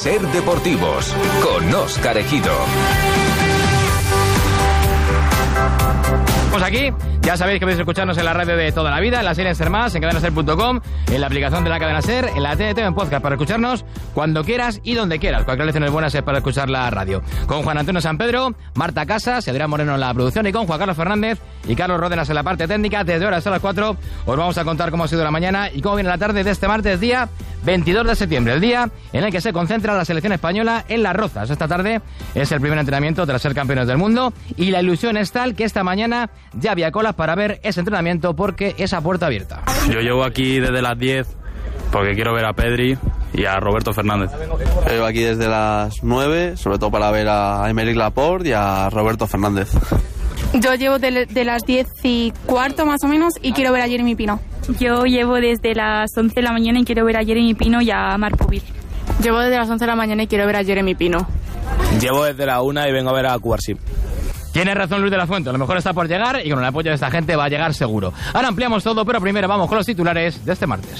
Ser Deportivos con Óscar Ejido. Aquí, ya sabéis que podéis escucharnos en la radio de toda la vida, en la serie Ser Más, en cadenaser.com, en la aplicación de la cadena Ser, en la TDT, en podcast, para escucharnos cuando quieras y donde quieras. Cualquier lección es buena es para escuchar la radio. Con Juan Antonio San Pedro, Marta Casas, Adrián Moreno en la producción y con Juan Carlos Fernández y Carlos Ródenas en la parte técnica. Desde ahora hasta las 4 os vamos a contar cómo ha sido la mañana y cómo viene la tarde de este martes, día 22 de septiembre, el día en el que se concentra la selección española en Las Rozas. Esta tarde es el primer entrenamiento tras ser campeones del mundo y la ilusión es tal que esta mañana ya había colas para ver ese entrenamiento porque es a puerta abierta. Yo llevo aquí desde las 10 porque quiero ver a Pedri y a Roberto Fernández. Llevo aquí desde las 9, sobre todo para ver a Aymeric Laporte y a Roberto Fernández. Yo llevo de las 10:15 más o menos y quiero ver a Jeremy Pino. Yo llevo desde las 11 de la mañana y quiero ver a Jeremy Pino y a Marc Pubil. Llevo desde las 11 de la mañana y quiero ver a Jeremy Pino. Llevo desde la 1 y vengo a ver a Cubarsí. Tiene razón Luis de la Fuente, a lo mejor está por llegar y con el apoyo de esta gente va a llegar seguro. Ahora ampliamos todo, pero primero vamos con los titulares de este martes.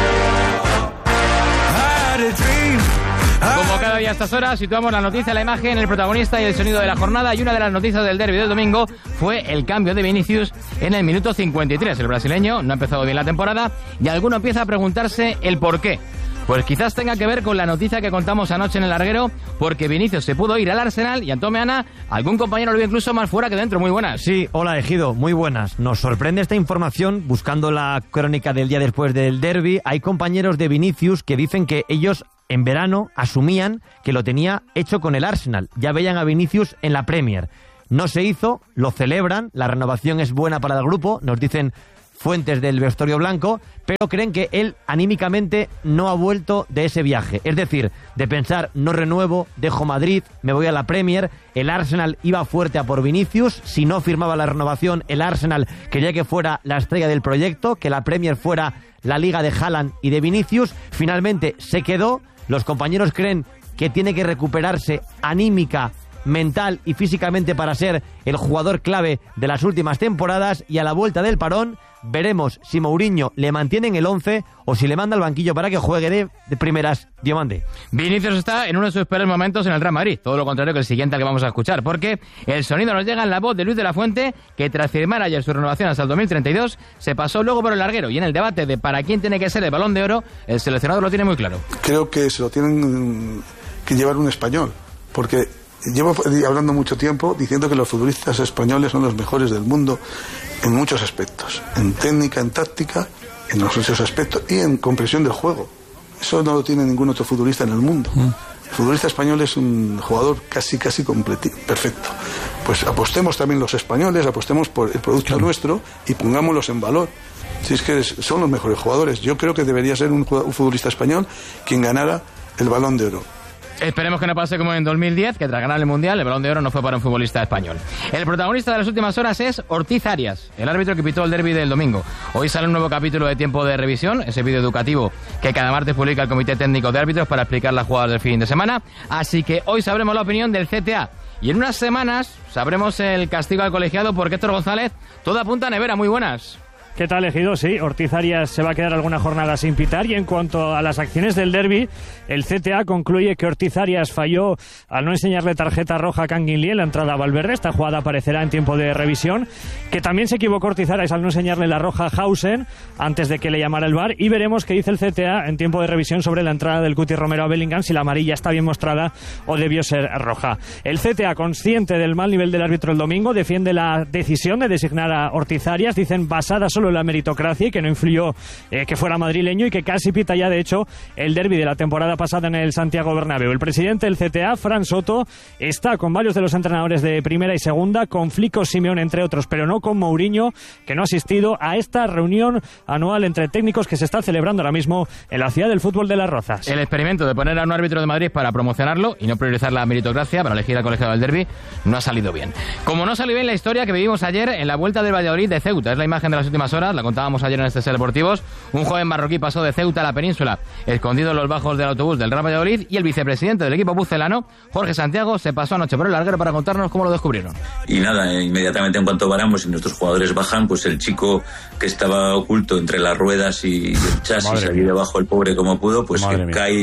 Como cada día a estas horas, situamos la noticia, la imagen, el protagonista y el sonido de la jornada. Y una de las noticias del derbi del domingo fue el cambio de Vinicius en el minuto 53. El brasileño no ha empezado bien la temporada y alguno empieza a preguntarse el por qué. Pues quizás tenga que ver con la noticia que contamos anoche en el larguero, porque Vinicius se pudo ir al Arsenal y Antón Meana, algún compañero lo vio incluso más fuera que dentro. Muy buenas. Sí, hola Ejido, muy buenas. Nos sorprende esta información buscando la crónica del día después del derbi. Hay compañeros de Vinicius que dicen que ellos en verano asumían que lo tenía hecho con el Arsenal. Ya veían a Vinicius en la Premier. No se hizo, lo celebran, la renovación es buena para el grupo, nos dicen fuentes del vestuario blanco, pero creen que él anímicamente no ha vuelto de ese viaje. Es decir, de pensar, no renuevo, dejo Madrid, me voy a la Premier. El Arsenal iba fuerte a por Vinicius. Si no firmaba la renovación, el Arsenal quería que fuera la estrella del proyecto, que la Premier fuera la liga de Haaland y de Vinicius. Finalmente se quedó. Los compañeros creen que tiene que recuperarse anímica, mental y físicamente para ser el jugador clave de las últimas temporadas, y a la vuelta del parón veremos si Mourinho le mantiene en el 11 o si le manda al banquillo para que juegue de primeras Diomande. Vinicius está en uno de sus peores momentos en el Real Madrid, todo lo contrario que el siguiente que vamos a escuchar, porque el sonido nos llega en la voz de Luis de la Fuente, que tras firmar ayer su renovación hasta el 2032, se pasó luego por el larguero, y en el debate de para quién tiene que ser el Balón de Oro, el seleccionador lo tiene muy claro. Creo que se lo tienen que llevar un español, porque llevo hablando mucho tiempo diciendo que los futbolistas españoles son los mejores del mundo en muchos aspectos, en técnica, en táctica, en los muchos aspectos y en comprensión del juego. Eso no lo tiene ningún otro futbolista en el mundo. El futbolista español es un jugador casi perfecto. Pues apostemos también los españoles, apostemos por el producto nuestro y pongámoslos en valor. Si es que son los mejores jugadores. Yo creo que debería ser un futbolista español quien ganara el Balón de Oro. Esperemos que no pase como en 2010, que tras ganar el Mundial, el Balón de Oro no fue para un futbolista español. El protagonista de las últimas horas es Ortiz Arias, el árbitro que pitó el derbi del domingo. Hoy sale un nuevo capítulo de Tiempo de Revisión, ese vídeo educativo que cada martes publica el Comité Técnico de Árbitros para explicar las jugadas del fin de semana. Así que hoy sabremos la opinión del CTA. Y en unas semanas sabremos el castigo al colegiado, porque Héctor González, todo apunta a nevera. Muy buenas. ¿Qué tal, Ejido? Sí, Ortiz Arias se va a quedar alguna jornada sin pitar, y en cuanto a las acciones del derbi, el CTA concluye que Ortiz Arias falló al no enseñarle tarjeta roja a Kang In Lee en la entrada a Valverde. Esta jugada aparecerá en Tiempo de Revisión. Que también se equivocó Ortiz Arias al no enseñarle la roja a Hausen antes de que le llamara el VAR, y veremos qué dice el CTA en Tiempo de Revisión sobre la entrada del Cuti Romero a Bellingham, si la amarilla está bien mostrada o debió ser roja. El CTA, consciente del mal nivel del árbitro el domingo, defiende la decisión de designar a Ortiz Arias, dicen basada solo en la meritocracia y que no influyó que fuera madrileño, y que casi pita ya de hecho el derbi de la temporada pasada en el Santiago Bernabéu. El presidente del CTA, Fran Soto, está con varios de los entrenadores de primera y segunda, con Flico Simeone entre otros, pero no con Mourinho, que no ha asistido a esta reunión anual entre técnicos que se está celebrando ahora mismo en la ciudad del fútbol de Las Rozas. El experimento de poner a un árbitro de Madrid para promocionarlo y no priorizar la meritocracia para elegir al colegiado del derbi no ha salido bien. Como no salió bien la historia que vivimos ayer en la vuelta del Valladolid de Ceuta. Es la imagen de las últimas horas, la contábamos ayer en este Ser Deportivos. Un joven marroquí pasó de Ceuta a la península, escondido en los bajos del autobús del Real Valladolid, y el vicepresidente del equipo pucelano, Jorge Santiago, se pasó anoche por el larguero para contarnos cómo lo descubrieron. Y nada, inmediatamente en cuanto paramos y nuestros jugadores bajan, pues el chico que estaba oculto entre las ruedas y el chasis, allí debajo, el pobre como pudo, pues que cae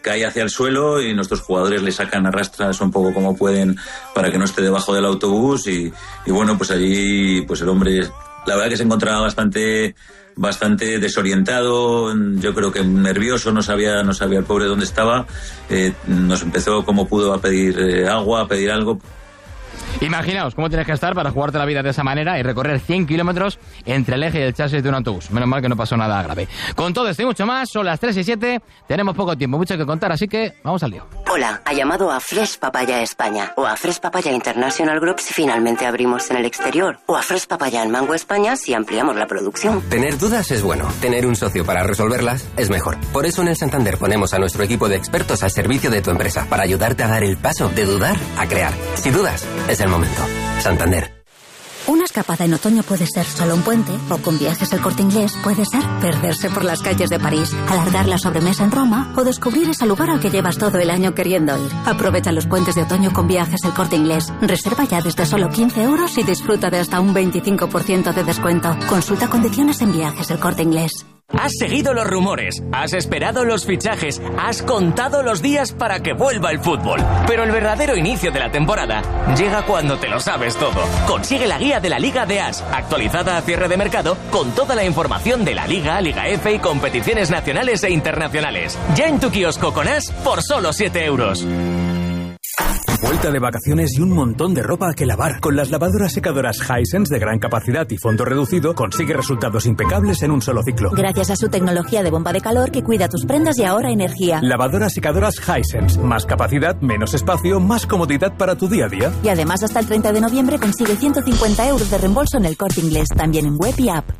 cae hacia el suelo y nuestros jugadores le sacan a rastras un poco como pueden para que no esté debajo del autobús y bueno, pues allí pues el hombre, la verdad que se encontraba bastante desorientado, yo creo que nervioso, no sabía el pobre dónde estaba, nos empezó como pudo a pedir agua, a pedir algo. Imaginaos cómo tienes que estar para jugarte la vida de esa manera y recorrer 100 kilómetros entre el eje y el chasis de un autobús. Menos mal que no pasó nada grave. Con todo esto y mucho más, son las 3:07, tenemos poco tiempo, mucho que contar, así que vamos al lío. Hola, ha llamado a Fresh Papaya España o a Fresh Papaya International Group si finalmente abrimos en el exterior o a Fresh Papaya en Mango España si ampliamos la producción. Tener dudas es bueno, tener un socio para resolverlas es mejor. Por eso en el Santander ponemos a nuestro equipo de expertos al servicio de tu empresa para ayudarte a dar el paso de dudar a crear. Si dudas, es el momento. Santander. Una escapada en otoño puede ser solo un puente, o con Viajes El Corte Inglés puede ser perderse por las calles de París, alargar la sobremesa en Roma o descubrir ese lugar al que llevas todo el año queriendo ir. Aprovecha los puentes de otoño con Viajes El Corte Inglés. Reserva ya desde solo 15 euros y disfruta de hasta un 25% de descuento. Consulta condiciones en Viajes El Corte Inglés. Has seguido los rumores, has esperado los fichajes, has contado los días para que vuelva el fútbol. Pero el verdadero inicio de la temporada llega cuando te lo sabes todo. Consigue la guía de la Liga de As, actualizada a cierre de mercado, con toda la información de la Liga, Liga F y competiciones nacionales e internacionales. Ya en tu kiosco con As por solo 7 euros. Vuelta de vacaciones y un montón de ropa que lavar. Con las lavadoras secadoras Hisense de gran capacidad y fondo reducido, consigue resultados impecables en un solo ciclo. Gracias a su tecnología de bomba de calor que cuida tus prendas y ahorra energía. Lavadoras secadoras Hisense. Más capacidad, menos espacio, más comodidad para tu día a día. Y además hasta el 30 de noviembre consigue 150 euros de reembolso en El Corte Inglés, también en web y app.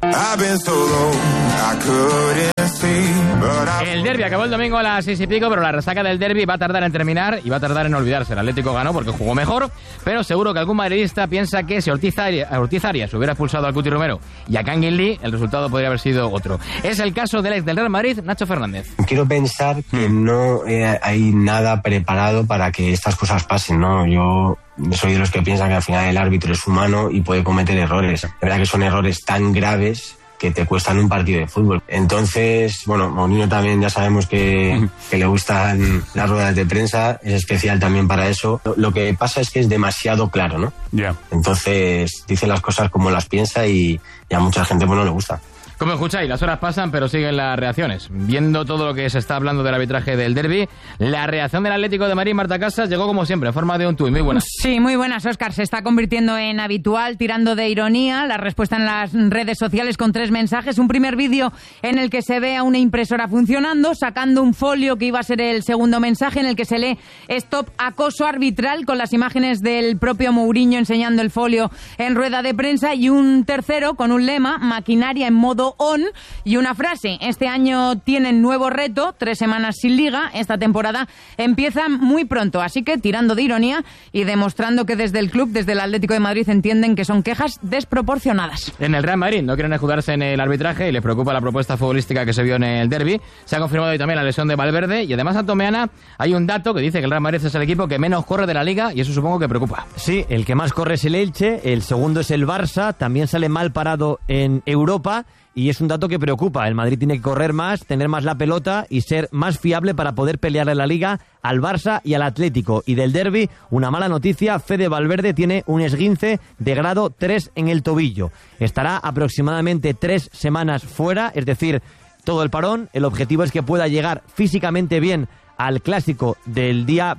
El derbi acabó el domingo a las 6 y pico, pero la resaca del derbi va a tardar en terminar y va a tardar en olvidarse. El Atlético ganó porque jugó mejor, pero seguro que algún madridista piensa que si Ortiz Arias hubiera expulsado al Cuti Romero y a Kangin Lee, el resultado podría haber sido otro. Es el caso del ex del Real Madrid, Nacho Fernández. Quiero pensar que no hay nada preparado para que estas cosas pasen, ¿no? Yo soy de los que piensan que al final el árbitro es humano y puede cometer errores. Es verdad que son errores tan graves que te cuestan un partido de fútbol. Entonces, bueno, Mourinho también ya sabemos que le gustan las ruedas de prensa, es especial también para eso. Lo que pasa es que es demasiado claro, ¿no? Ya. Entonces dice las cosas como las piensa y a mucha gente pues no le gusta. Como escucháis, las horas pasan, pero siguen las reacciones. Viendo todo lo que se está hablando del arbitraje del derbi, la reacción del Atlético de Madrid, Marta Casas, llegó como siempre, en forma de un tuit. Muy buenas. Sí, muy buenas, Óscar. Se está convirtiendo en habitual, tirando de ironía, la respuesta en las redes sociales con 3 mensajes. Un primer vídeo en el que se ve a una impresora funcionando, sacando un folio que iba a ser el segundo mensaje, en el que se lee "Stop acoso arbitral", con las imágenes del propio Mourinho enseñando el folio en rueda de prensa, y un tercero con un lema: "Maquinaria en modo on", y una frase: "Este año tienen nuevo reto, 3 semanas sin liga, esta temporada empieza muy pronto". Así que tirando de ironía y demostrando que desde el club, desde el Atlético de Madrid, entienden que son quejas desproporcionadas. En el Real Madrid no quieren escudarse en el arbitraje y les preocupa la propuesta futbolística que se vio en el derbi. Se ha confirmado hoy también la lesión de Valverde, y además, Antomeana, hay un dato que dice que el Real Madrid es el equipo que menos corre de la liga, y eso supongo que preocupa. Sí, el que más corre es el Elche, el segundo es el Barça, también sale mal parado en Europa. Y es un dato que preocupa. El Madrid tiene que correr más, tener más la pelota y ser más fiable para poder pelear en la Liga al Barça y al Atlético. Y del derbi, una mala noticia: Fede Valverde tiene un esguince de grado 3 en el tobillo. Estará aproximadamente 3 semanas fuera, es decir, todo el parón. El objetivo es que pueda llegar físicamente bien al clásico del día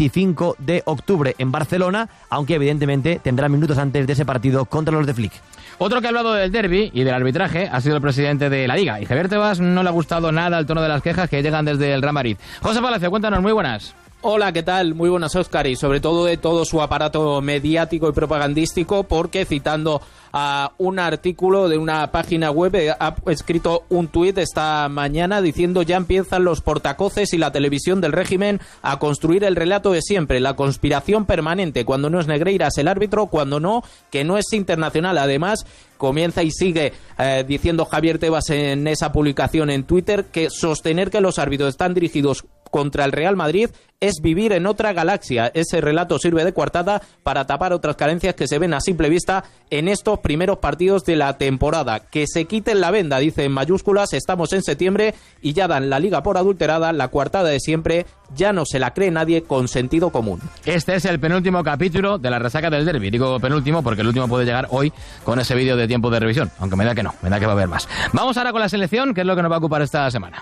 25 de octubre en Barcelona, aunque evidentemente tendrá minutos antes de ese partido contra los de Flick. Otro que ha hablado del derbi y del arbitraje ha sido el presidente de la Liga, y Javier Tebas no le ha gustado nada el tono de las quejas que llegan desde el Real Madrid. José Palacio, cuéntanos, muy buenas. Hola, ¿qué tal? Muy buenas, Óscar, y sobre todo de todo su aparato mediático y propagandístico, porque citando a un artículo de una página web ha escrito un tuit esta mañana diciendo: "Ya empiezan los portacoces y la televisión del régimen a construir el relato de siempre, la conspiración permanente, cuando no es Negreiras el árbitro, cuando no, que no es internacional". Además, comienza y sigue diciendo Javier Tebas en esa publicación en Twitter, que sostener que los árbitros están dirigidos contra el Real Madrid es vivir en otra galaxia. Ese relato sirve de coartada para tapar otras carencias que se ven a simple vista en estos primeros partidos de la temporada. Que se quiten la venda, dice en mayúsculas, estamos en septiembre y ya dan la liga por adulterada, la coartada de siempre, ya no se la cree nadie con sentido común. Este es el penúltimo capítulo de la resaca del derbi. Digo penúltimo porque el último puede llegar hoy con ese vídeo de tiempo de revisión, aunque me da que no, me da que va a haber más. Vamos ahora con la selección, que es lo que nos va a ocupar esta semana.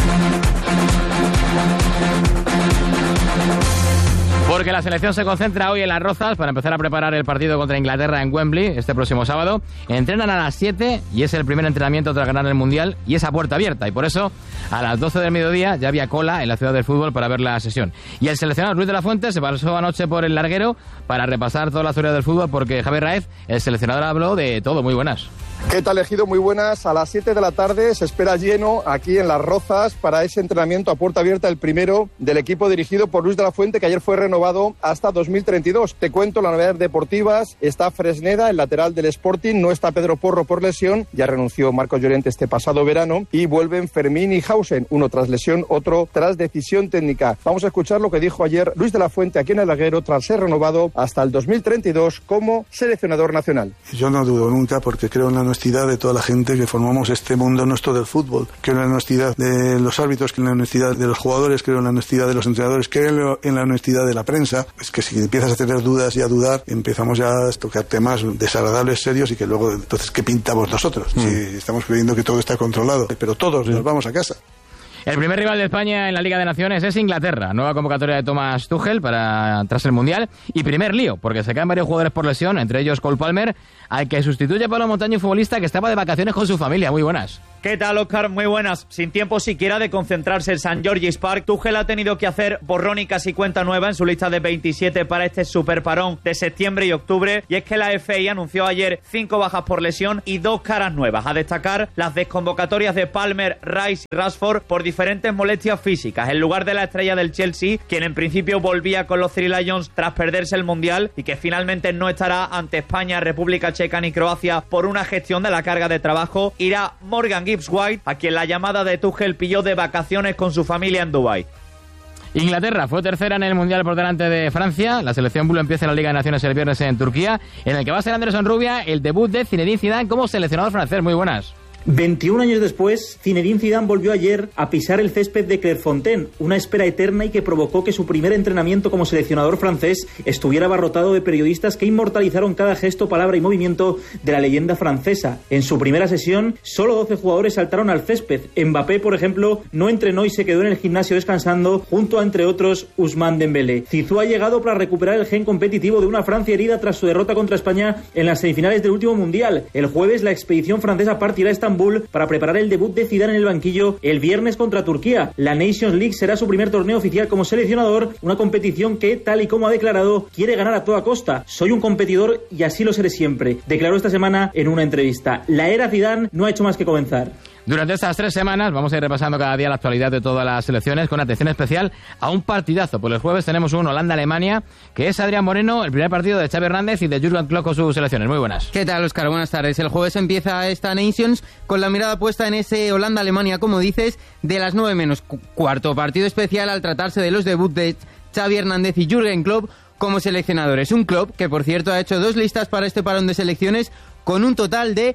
Porque la selección se concentra hoy en Las Rozas para empezar a preparar el partido contra Inglaterra en Wembley este próximo sábado. Entrenan a las 7 y es el primer entrenamiento tras ganar el Mundial y es a puerta abierta. Y por eso a las 12 del mediodía ya había cola en la Ciudad del Fútbol para ver la sesión. Y el seleccionador Luis de la Fuente se pasó anoche por el larguero para repasar toda la historia del fútbol porque Javier Raez, el seleccionador, habló de todo. Muy buenas. ¿Qué tal, Ejido? Muy buenas. A las 7 de la tarde se espera lleno aquí en Las Rozas para ese entrenamiento a puerta abierta, el primero del equipo dirigido por Luis de la Fuente, que ayer fue renovado hasta 2032. Te cuento las novedades deportivas. Está Fresneda, el lateral del Sporting. No está Pedro Porro por lesión. Ya renunció Marcos Llorente este pasado verano. Y vuelven Fermín y Hausen. Uno tras lesión, otro tras decisión técnica. Vamos a escuchar lo que dijo ayer Luis de la Fuente aquí en el larguero tras ser renovado hasta el 2032 como seleccionador nacional. Yo no dudo nunca, porque creo en la honestidad de toda la gente que formamos este mundo nuestro del fútbol. Creo en la honestidad de los árbitros, creo en la honestidad de los jugadores, creo en la honestidad de los entrenadores, creo en la honestidad de la prensa. Es que si empiezas a tener dudas y a dudar, empezamos ya a tocar temas desagradables, serios, y que luego, entonces, ¿qué pintamos nosotros? Si estamos creyendo que todo está controlado, pero todos nos vamos a casa. El primer rival de España en la Liga de Naciones es Inglaterra. Nueva convocatoria de Thomas Tuchel tras el Mundial. Y primer lío, porque se caen varios jugadores por lesión, entre ellos Cole Palmer, al que sustituye Pablo Montaño, futbolista que estaba de vacaciones con su familia. Muy buenas. ¿Qué tal, Óscar? Muy buenas. Sin tiempo siquiera de concentrarse en St. George's Park, Tuchel ha tenido que hacer borrón y casi cuenta nueva en su lista de 27 para este superparón de septiembre y octubre. Y es que la FA anunció ayer 5 bajas por lesión y 2 caras nuevas. A destacar las desconvocatorias de Palmer, Rice y Rashford por diferentes molestias físicas. En lugar de la estrella del Chelsea, quien en principio volvía con los Three Lions tras perderse el Mundial y que finalmente no estará ante España, República Checa ni Croacia por una gestión de la carga de trabajo, irá Morgan Gibbs-White, a quien la llamada de Tuchel pilló de vacaciones con su familia en Dubái. Inglaterra fue tercera en el Mundial por delante de Francia. La selección Blue empieza la Liga de Naciones el viernes en Turquía, en el que va a ser Anderson Rubia el debut de Zinedine Zidane como seleccionador francés. Muy buenas. 21 años después, Zinedine Zidane volvió ayer a pisar el césped de Clairefontaine, una espera eterna y que provocó que su primer entrenamiento como seleccionador francés estuviera abarrotado de periodistas que inmortalizaron cada gesto, palabra y movimiento de la leyenda francesa. En su primera sesión, solo 12 jugadores saltaron al césped. Mbappé, por ejemplo, no entrenó y se quedó en el gimnasio descansando, junto a, entre otros, Ousmane Dembélé. Zizou ha llegado para recuperar el gen competitivo de una Francia herida tras su derrota contra España en las semifinales del último Mundial. El jueves, la expedición francesa partirá a Estambul para preparar el debut de Zidane en el banquillo el viernes contra Turquía. La Nations League será su primer torneo oficial como seleccionador, una competición que, tal y como ha declarado, quiere ganar a toda costa. Soy un competidor y así lo seré siempre, declaró esta semana en una entrevista. La era Zidane no ha hecho más que comenzar. Durante estas 3 semanas vamos a ir repasando cada día la actualidad de todas las selecciones con atención especial a un partidazo. Por el jueves tenemos un Holanda-Alemania, que es Adrián Moreno, el primer partido de Xavi Hernández y de Jürgen Klopp con sus selecciones. Muy buenas. ¿Qué tal, Óscar? Buenas tardes. El jueves empieza esta Nations con la mirada puesta en ese Holanda-Alemania, como dices, de las 9 menos cuarto. Partido especial al tratarse de los debuts de Xavi Hernández y Jürgen Klopp como seleccionadores. Un Klopp que, por cierto, ha hecho 2 listas para este parón de selecciones con un total de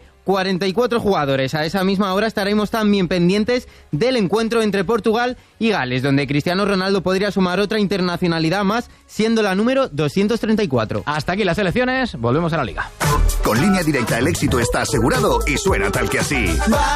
44 jugadores. A esa misma hora estaremos también pendientes del encuentro entre Portugal y Gales, donde Cristiano Ronaldo podría sumar otra internacionalidad más, siendo la número 234. Hasta aquí las selecciones, volvemos a la Liga. Con Línea Directa el éxito está asegurado y suena tal que así.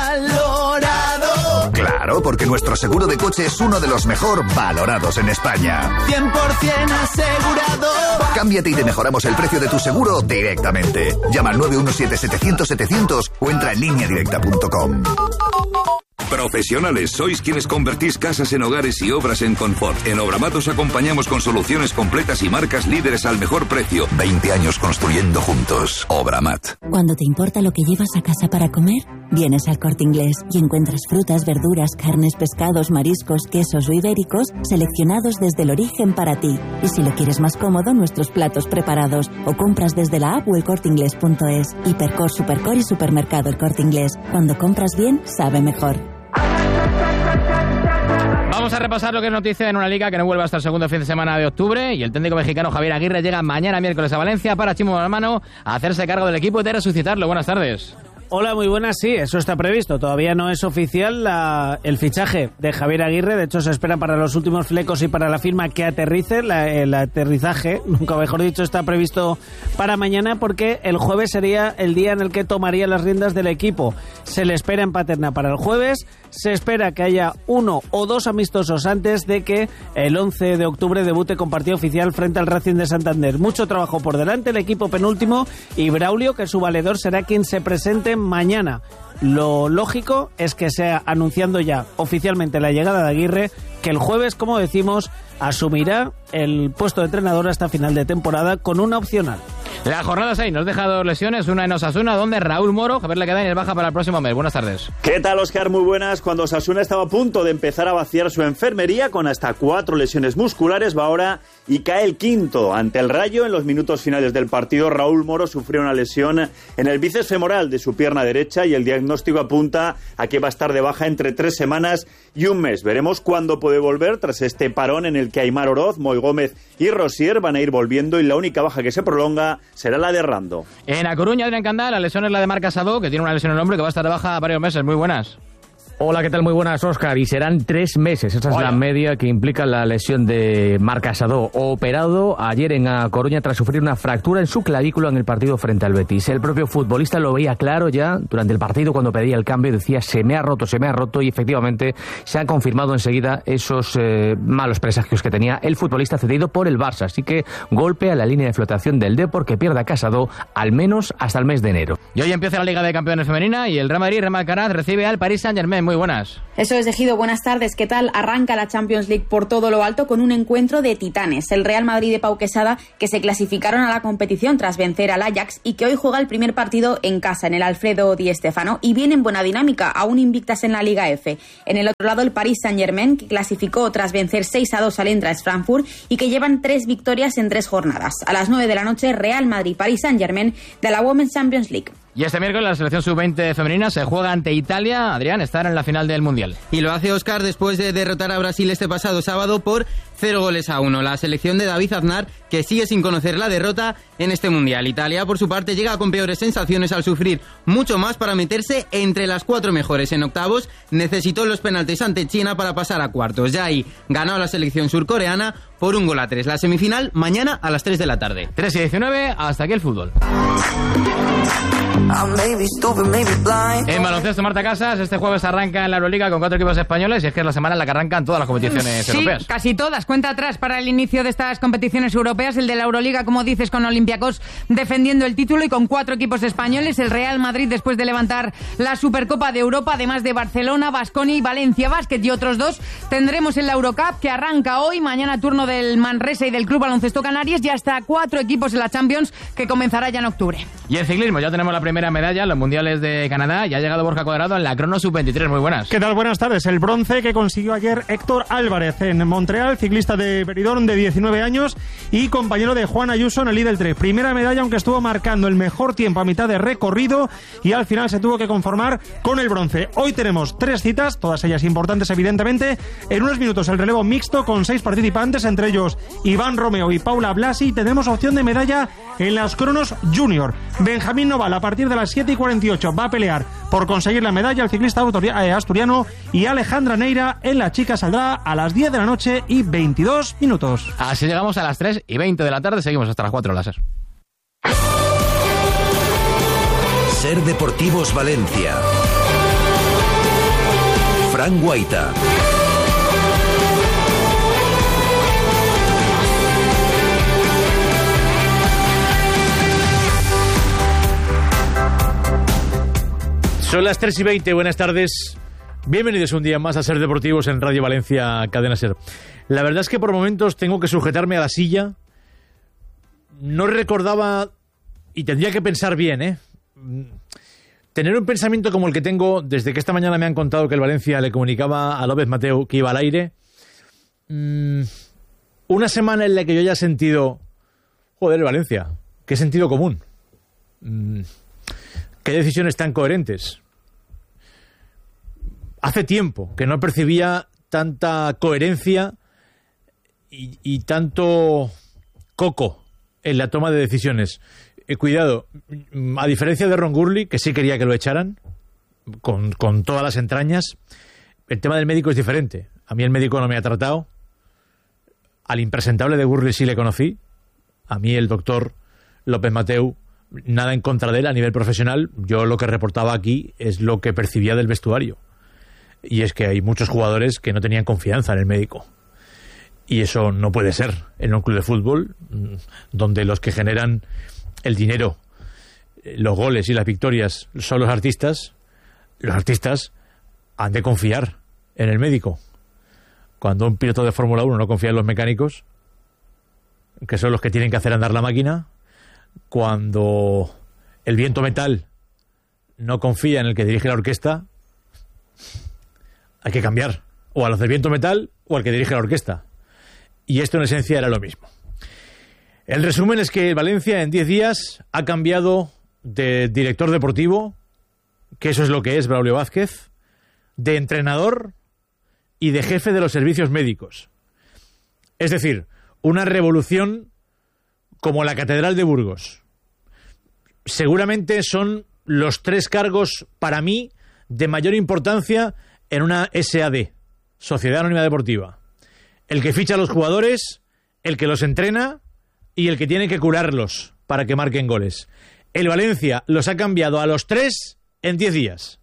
¡Valorado! Claro, porque nuestro seguro de coche es uno de los mejor valorados en España. 100% asegurado. Cámbiate y te mejoramos el precio de tu seguro directamente. Llama al 917-700-700 o entra en lineadirecta.com. Profesionales, sois quienes convertís casas en hogares y obras en confort. En Obramat os acompañamos con soluciones completas y marcas líderes al mejor precio. 20 años construyendo juntos. Obramat. Cuando te importa lo que llevas a casa para comer, vienes al Corte Inglés y encuentras frutas, verduras, carnes, pescados, mariscos, quesos o ibéricos seleccionados desde el origen para ti. Y si lo quieres más cómodo, nuestros platos preparados o compras desde la app o elcorteinglés.es. Hipercor, Supercor y Supermercado El Corte Inglés. Cuando compras bien, sabe mejor. Vamos a repasar lo que es noticia en una liga que no vuelve hasta el segundo fin de semana de octubre, y el técnico mexicano Javier Aguirre llega mañana miércoles a Valencia para Chimo Hermano a hacerse cargo del equipo y de resucitarlo. Buenas tardes. Hola, muy buenas. Sí, eso está previsto. Todavía no es oficial el fichaje de Javier Aguirre. De hecho, se espera para los últimos flecos y para la firma que aterrice. El aterrizaje, nunca mejor dicho, está previsto para mañana, porque el jueves sería el día en el que tomaría las riendas del equipo. Se le espera en Paterna para el jueves. Se espera que haya 1 o 2 amistosos antes de que el 11 de octubre debute con partido oficial frente al Racing de Santander. Mucho trabajo por delante, el equipo penúltimo, y Braulio, que es su valedor, será quien se presente mañana. Lo lógico es que sea anunciando ya oficialmente la llegada de Aguirre, que el jueves, como decimos, asumirá el puesto de entrenador hasta final de temporada con una opcional. La jornada 6 nos deja 2 lesiones, una en Osasuna, donde Raúl Moro, Javier Lequedain, baja para el próximo mes. Buenas tardes. ¿Qué tal, Óscar? Muy buenas. Cuando Osasuna estaba a punto de empezar a vaciar su enfermería con hasta 4 lesiones musculares, va ahora y cae el quinto. Ante el Rayo, en los minutos finales del partido, Raúl Moro sufrió una lesión en el bíceps femoral de su pierna derecha y el diagnóstico apunta a que va a estar de baja entre 3 semanas y un mes. Veremos cuándo puede volver tras este parón en el que Aimar Oroz, Moy Gómez y Rosier van a ir volviendo, y la única baja que se prolonga será la de Rando. En A Coruña, Adrián Candá, la lesión es la de Marc Casado, que tiene una lesión en el hombro y que va a estar de baja varios meses. Muy buenas. Hola, ¿qué tal? Muy buenas, Óscar. Y serán 3 meses. Esa es la media que implica la lesión de Marc Casado, operado ayer en A Coruña tras sufrir una fractura en su clavícula en el partido frente al Betis. El propio futbolista lo veía claro ya durante el partido cuando pedía el cambio. Decía, se me ha roto, y efectivamente se han confirmado enseguida esos malos presagios que tenía el futbolista cedido por el Barça. Así que golpe a la línea de flotación del Depor, que pierda a Casado al menos hasta el mes de enero. Y hoy empieza la Liga de Campeones femenina y el Real Madrid, Real Alcaraz, recibe al Paris Saint-Germain. Muy buenas. Eso es, Ejido. Buenas tardes. ¿Qué tal? Arranca la Champions League por todo lo alto con un encuentro de titanes. El Real Madrid de Pau Quesada, que se clasificaron a la competición tras vencer al Ajax y que hoy juega el primer partido en casa, en el Alfredo Di Stéfano, y viene en buena dinámica, aún invictas en la Liga F. En el otro lado, el Paris Saint-Germain, que clasificó tras vencer 6-2 al Eintracht Frankfurt y que llevan 3 victorias en 3 jornadas. A las 9 de la noche, Real Madrid-Paris Saint-Germain de la Women's Champions League. Y este miércoles la selección sub-20 femenina se juega ante Italia. Adrián, estar en la final del Mundial. Y lo hace Óscar después de derrotar a Brasil este pasado sábado por 0-1. La selección de David Aznar, que sigue sin conocer la derrota en este Mundial. Italia, por su parte, llega con peores sensaciones al sufrir mucho más para meterse entre las 4 mejores. En octavos necesitó los penaltis ante China para pasar a cuartos. Ya ahí ganó a la selección surcoreana por 1-3. La semifinal mañana a las 3 de la tarde. 3:19, hasta aquí el fútbol. En baloncesto, Marta Casas, este jueves arranca en la Euroliga con 4 equipos españoles, y es que es la semana en la que arrancan todas las competiciones europeas. Sí, casi todas. Cuenta atrás para el inicio de estas competiciones europeas. El de la Euroliga, como dices, con Olympiacos defendiendo el título y con 4 equipos españoles. El Real Madrid después de levantar la Supercopa de Europa, además de Barcelona, Baskonia y Valencia Basket, y otros 2 tendremos en la Eurocup, que arranca hoy. Mañana turno del Manresa y del Club Baloncesto Canarias, y hasta 4 equipos en la Champions, que comenzará ya en octubre. Y en ciclismo ya tenemos la primera medalla en los mundiales de Canadá, y ha llegado Borja Cuadrado en la crono sub-23. Muy buenas. ¿Qué tal? Buenas tardes. El bronce que consiguió ayer Héctor Álvarez en Montreal, ciclista de Benidorm de 19 años y compañero de Juan Ayuso en el Lidl 3. Primera medalla, aunque estuvo marcando el mejor tiempo a mitad de recorrido, y al final se tuvo que conformar con el bronce. Hoy tenemos 3 citas, todas ellas importantes evidentemente. En unos minutos el relevo mixto con 6 participantes, entre ellos Iván Romeo y Paula Blasi. Tenemos opción de medalla en las cronos junior. Benjamín Noval, a partir de las 7:48, va a pelear por conseguir la medalla. El ciclista asturiano, y Alejandra Neira en la chica saldrá a las 10 de la noche y 22 minutos. Así llegamos a las 3:20 de la tarde. Seguimos hasta las 4 láser. Ser Deportivos Valencia. Fran Guaita. Son las 3:20, buenas tardes. Bienvenidos un día más a Ser Deportivos en Radio Valencia, Cadena Ser. La verdad es que por momentos tengo que sujetarme a la silla. No recordaba, y tendría que pensar bien, tener un pensamiento como el que tengo desde que esta mañana me han contado que el Valencia le comunicaba a López Mateu que iba al aire. Una semana en la que yo ya he sentido, joder, Valencia, qué sentido común. Qué decisiones tan coherentes. Hace tiempo que no percibía tanta coherencia y tanto coco en la toma de decisiones. Cuidado, a diferencia de Ron Gurley, que sí quería que lo echaran, con todas las entrañas, el tema del médico es diferente. A mí el médico no me ha tratado. Al impresentable de Gurley sí le conocí. A mí el doctor López Mateu, nada en contra de él a nivel profesional. Yo lo que reportaba aquí es lo que percibía del vestuario. Y es que hay muchos jugadores que no tenían confianza en el médico. Y eso no puede ser en un club de fútbol donde los que generan el dinero, los goles y las victorias son los artistas. Los artistas han de confiar en el médico. Cuando un piloto de Fórmula 1 no confía en los mecánicos, que son los que tienen que hacer andar la máquina, cuando el viento metal no confía en el que dirige la orquesta, hay que cambiar o a los del viento metal o al que dirige la orquesta. Y esto en esencia era lo mismo. El resumen es que Valencia en 10 días ha cambiado de director deportivo, que eso es lo que es Braulio Vázquez, de entrenador y de jefe de los servicios médicos. Es decir, una revolución como la Catedral de Burgos. Seguramente son los 3 cargos, para mí, de mayor importancia en una SAD, Sociedad Anónima Deportiva. El que ficha a los jugadores, el que los entrena y el que tiene que curarlos para que marquen goles. El Valencia los ha cambiado a los 3 en 10 días.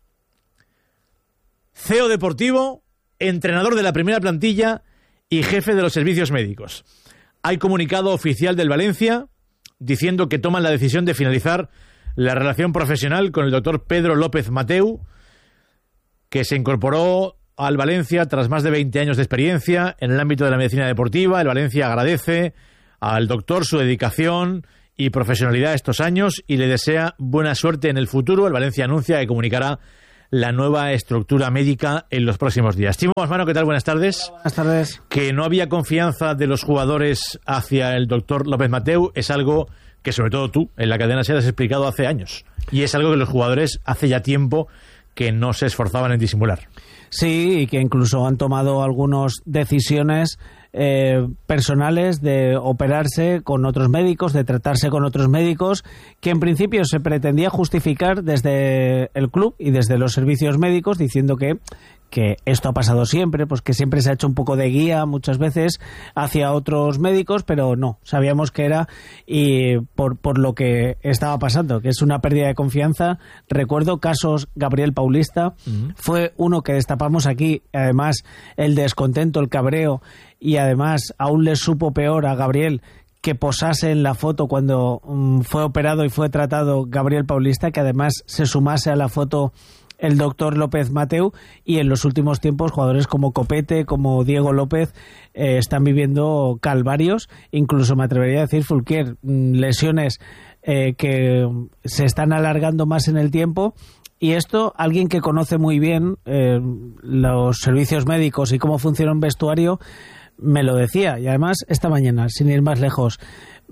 CEO deportivo, entrenador de la primera plantilla y jefe de los servicios médicos. Hay comunicado oficial del Valencia diciendo que toman la decisión de finalizar la relación profesional con el doctor Pedro López Mateu, que se incorporó al Valencia tras más de 20 años de experiencia en el ámbito de la medicina deportiva. El Valencia agradece al doctor su dedicación y profesionalidad estos años y le desea buena suerte en el futuro. El Valencia anuncia que comunicará la nueva estructura médica en los próximos días. Chimo Asmano, ¿qué tal? Buenas tardes. Hola, buenas tardes. Que no había confianza de los jugadores hacia el doctor López Mateu es algo que sobre todo tú en la cadena SER has explicado hace años. Y es algo que los jugadores hace ya tiempo que no se esforzaban en disimular. Sí, y que incluso han tomado algunas decisiones personales de operarse con otros médicos, de tratarse con otros médicos, que en principio se pretendía justificar desde el club y desde los servicios médicos, diciendo que esto ha pasado siempre, pues que siempre se ha hecho un poco de guía muchas veces hacia otros médicos, pero no, sabíamos que era y por lo que estaba pasando, que es una pérdida de confianza. Recuerdo casos, Gabriel Paulista, fue uno que destapamos aquí, además el descontento, el cabreo, y además aún le supo peor a Gabriel que posase en la foto cuando fue operado y fue tratado Gabriel Paulista, que además se sumase a la foto el doctor López Mateu, y en los últimos tiempos jugadores como Copete, como Diego López están viviendo calvarios, incluso me atrevería a decir Fulquier, lesiones que se están alargando más en el tiempo. Y esto, alguien que conoce muy bien los servicios médicos y cómo funciona un vestuario, me lo decía. Y además, esta mañana, sin ir más lejos,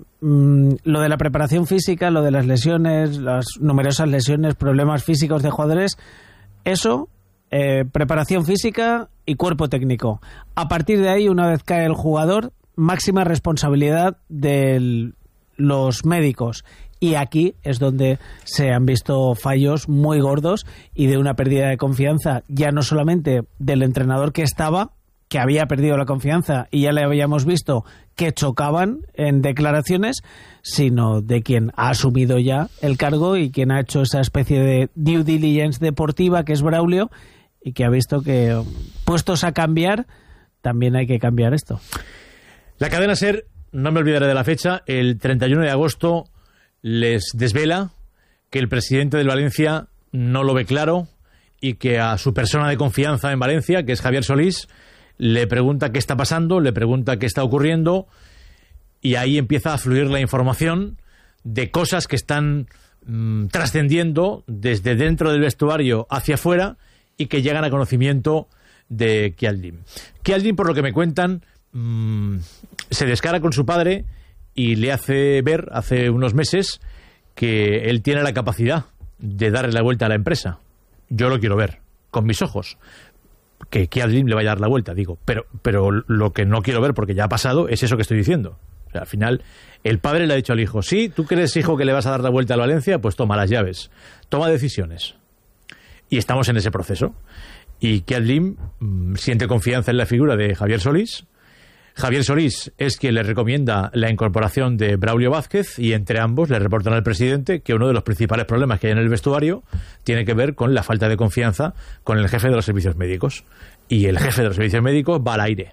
lo de la preparación física, lo de las lesiones, las numerosas lesiones, problemas físicos de jugadores, eso, preparación física y cuerpo técnico. A partir de ahí, una vez cae el jugador, máxima responsabilidad de los médicos. Y aquí es donde se han visto fallos muy gordos y de una pérdida de confianza, ya no solamente del entrenador que estaba, que había perdido la confianza y ya le habíamos visto que chocaban en declaraciones, sino de quien ha asumido ya el cargo y quien ha hecho esa especie de due diligence deportiva que es Braulio, y que ha visto que, puestos a cambiar, también hay que cambiar esto. La cadena SER, no me olvidaré de la fecha, el 31 de agosto les desvela que el presidente del Valencia no lo ve claro y que a su persona de confianza en Valencia, que es Javier Solís, le pregunta qué está pasando, le pregunta qué está ocurriendo, y ahí empieza a fluir la información de cosas que están trascendiendo desde dentro del vestuario hacia afuera y que llegan a conocimiento de Chialdin. Chialdin, por lo que me cuentan, se descara con su padre y le hace ver hace unos meses que él tiene la capacidad de darle la vuelta a la empresa. Yo lo quiero ver con mis ojos, que Chialdin le vaya a dar la vuelta, digo, pero lo que no quiero ver, porque ya ha pasado, es eso que estoy diciendo. O sea, al final el padre le ha dicho al hijo: sí, tú crees, hijo, que le vas a dar la vuelta al Valencia, pues toma las llaves, toma decisiones. Y estamos en ese proceso. Y Chialdin siente confianza en la figura de Javier Solís. Javier Solís es quien le recomienda la incorporación de Braulio Vázquez, y entre ambos le reportan al presidente que uno de los principales problemas que hay en el vestuario tiene que ver con la falta de confianza con el jefe de los servicios médicos. Y el jefe de los servicios médicos va al aire.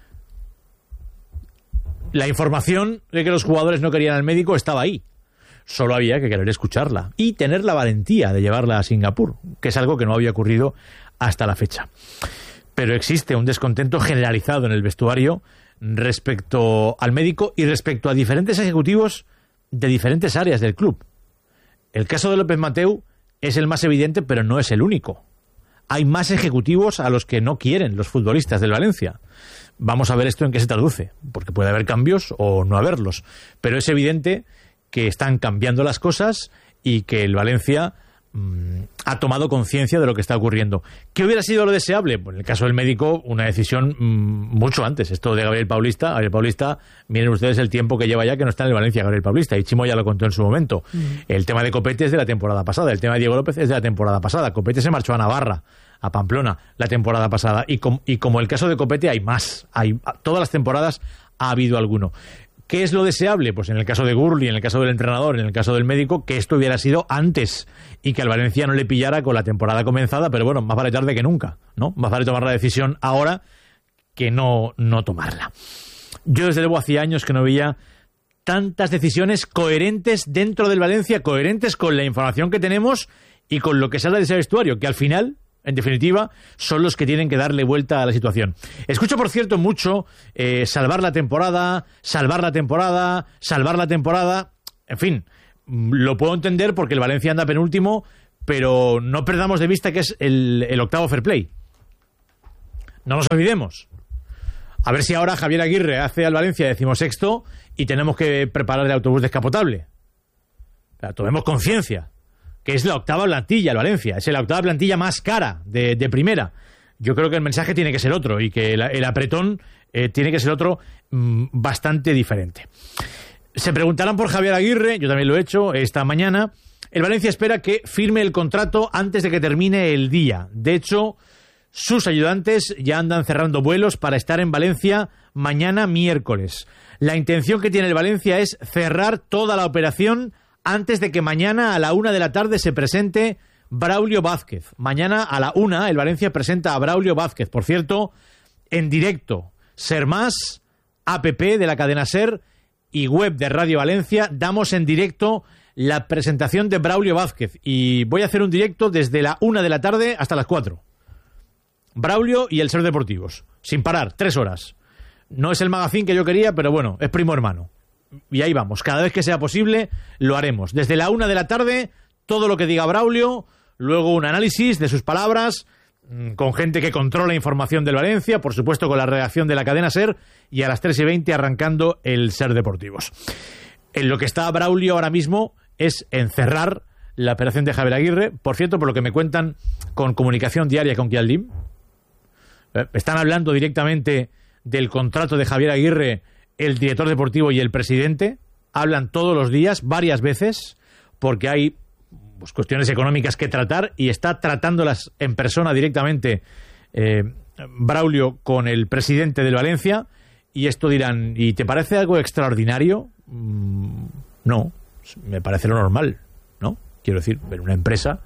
La información de que los jugadores no querían al médico estaba ahí. Solo había que querer escucharla y tener la valentía de llevarla a Singapur, que es algo que no había ocurrido hasta la fecha. Pero existe un descontento generalizado en el vestuario respecto al médico y respecto a diferentes ejecutivos de diferentes áreas del club. El caso de López Mateu es el más evidente, pero no es el único. Hay más ejecutivos a los que no quieren los futbolistas del Valencia. Vamos a ver esto en qué se traduce, porque puede haber cambios o no haberlos, pero es evidente que están cambiando las cosas y que el Valencia ha tomado conciencia de lo que está ocurriendo. ¿Qué hubiera sido lo deseable? Pues en el caso del médico, una decisión mucho antes. Esto de Gabriel Paulista, miren ustedes el tiempo que lleva ya que no está en el Valencia Gabriel Paulista, y Chimo ya lo contó en su momento. El tema de Copete es de la temporada pasada, el tema de Diego López es de la temporada pasada. Copete se marchó a Navarra, a Pamplona, la temporada pasada, y como el caso de Copete hay más. Todas las temporadas ha habido alguno. ¿Qué es lo deseable? Pues en el caso de Gurli, en el caso del entrenador, en el caso del médico, que esto hubiera sido antes y que al Valencia no le pillara con la temporada comenzada, pero bueno, más vale tarde que nunca, ¿no? Más vale tomar la decisión ahora que no tomarla. Yo desde luego hacía años que no veía tantas decisiones coherentes dentro del Valencia, coherentes con la información que tenemos y con lo que sale de ese vestuario, que al final, en definitiva, son los que tienen que darle vuelta a la situación. Escucho, por cierto, mucho salvar la temporada. En fin, lo puedo entender porque el Valencia anda penúltimo, pero no perdamos de vista que es el octavo fair play. No nos olvidemos. A ver si ahora Javier Aguirre hace al Valencia 16º y tenemos que preparar el autobús descapotable. O sea, tomemos conciencia que es la octava plantilla el Valencia, es la octava plantilla más cara de primera. Yo creo que el mensaje tiene que ser otro y que el apretón tiene que ser otro bastante diferente. Se preguntarán por Javier Aguirre, yo también lo he hecho esta mañana. El Valencia espera que firme el contrato antes de que termine el día. De hecho, sus ayudantes ya andan cerrando vuelos para estar en Valencia mañana miércoles. La intención que tiene el Valencia es cerrar toda la operación antes de que mañana a la 1 de la tarde se presente Braulio Vázquez. Mañana a la 1 el Valencia presenta a Braulio Vázquez. Por cierto, en directo, Ser Más, app de la cadena Ser y web de Radio Valencia, damos en directo la presentación de Braulio Vázquez. Y voy a hacer un directo desde la 1 de la tarde hasta las 4. Braulio y el Ser Deportivos, sin parar, 3 horas. No es el magazine que yo quería, pero bueno, es primo hermano. Y ahí vamos, cada vez que sea posible lo haremos. Desde la 1 de la tarde, todo lo que diga Braulio, luego un análisis de sus palabras, con gente que controla información del Valencia, por supuesto con la redacción de la cadena Ser, y a las 3:20 arrancando el Ser Deportivos. En lo que está Braulio ahora mismo es encerrar la operación de Javier Aguirre. Por cierto, por lo que me cuentan con comunicación diaria con Chialdin, están hablando directamente del contrato de Javier Aguirre, el director deportivo y el presidente. Hablan todos los días, varias veces, porque hay cuestiones económicas que tratar, y está tratándolas en persona directamente Braulio con el presidente del Valencia. Y esto dirán, ¿y te parece algo extraordinario? No, me parece lo normal, ¿no? Quiero decir, en una empresa,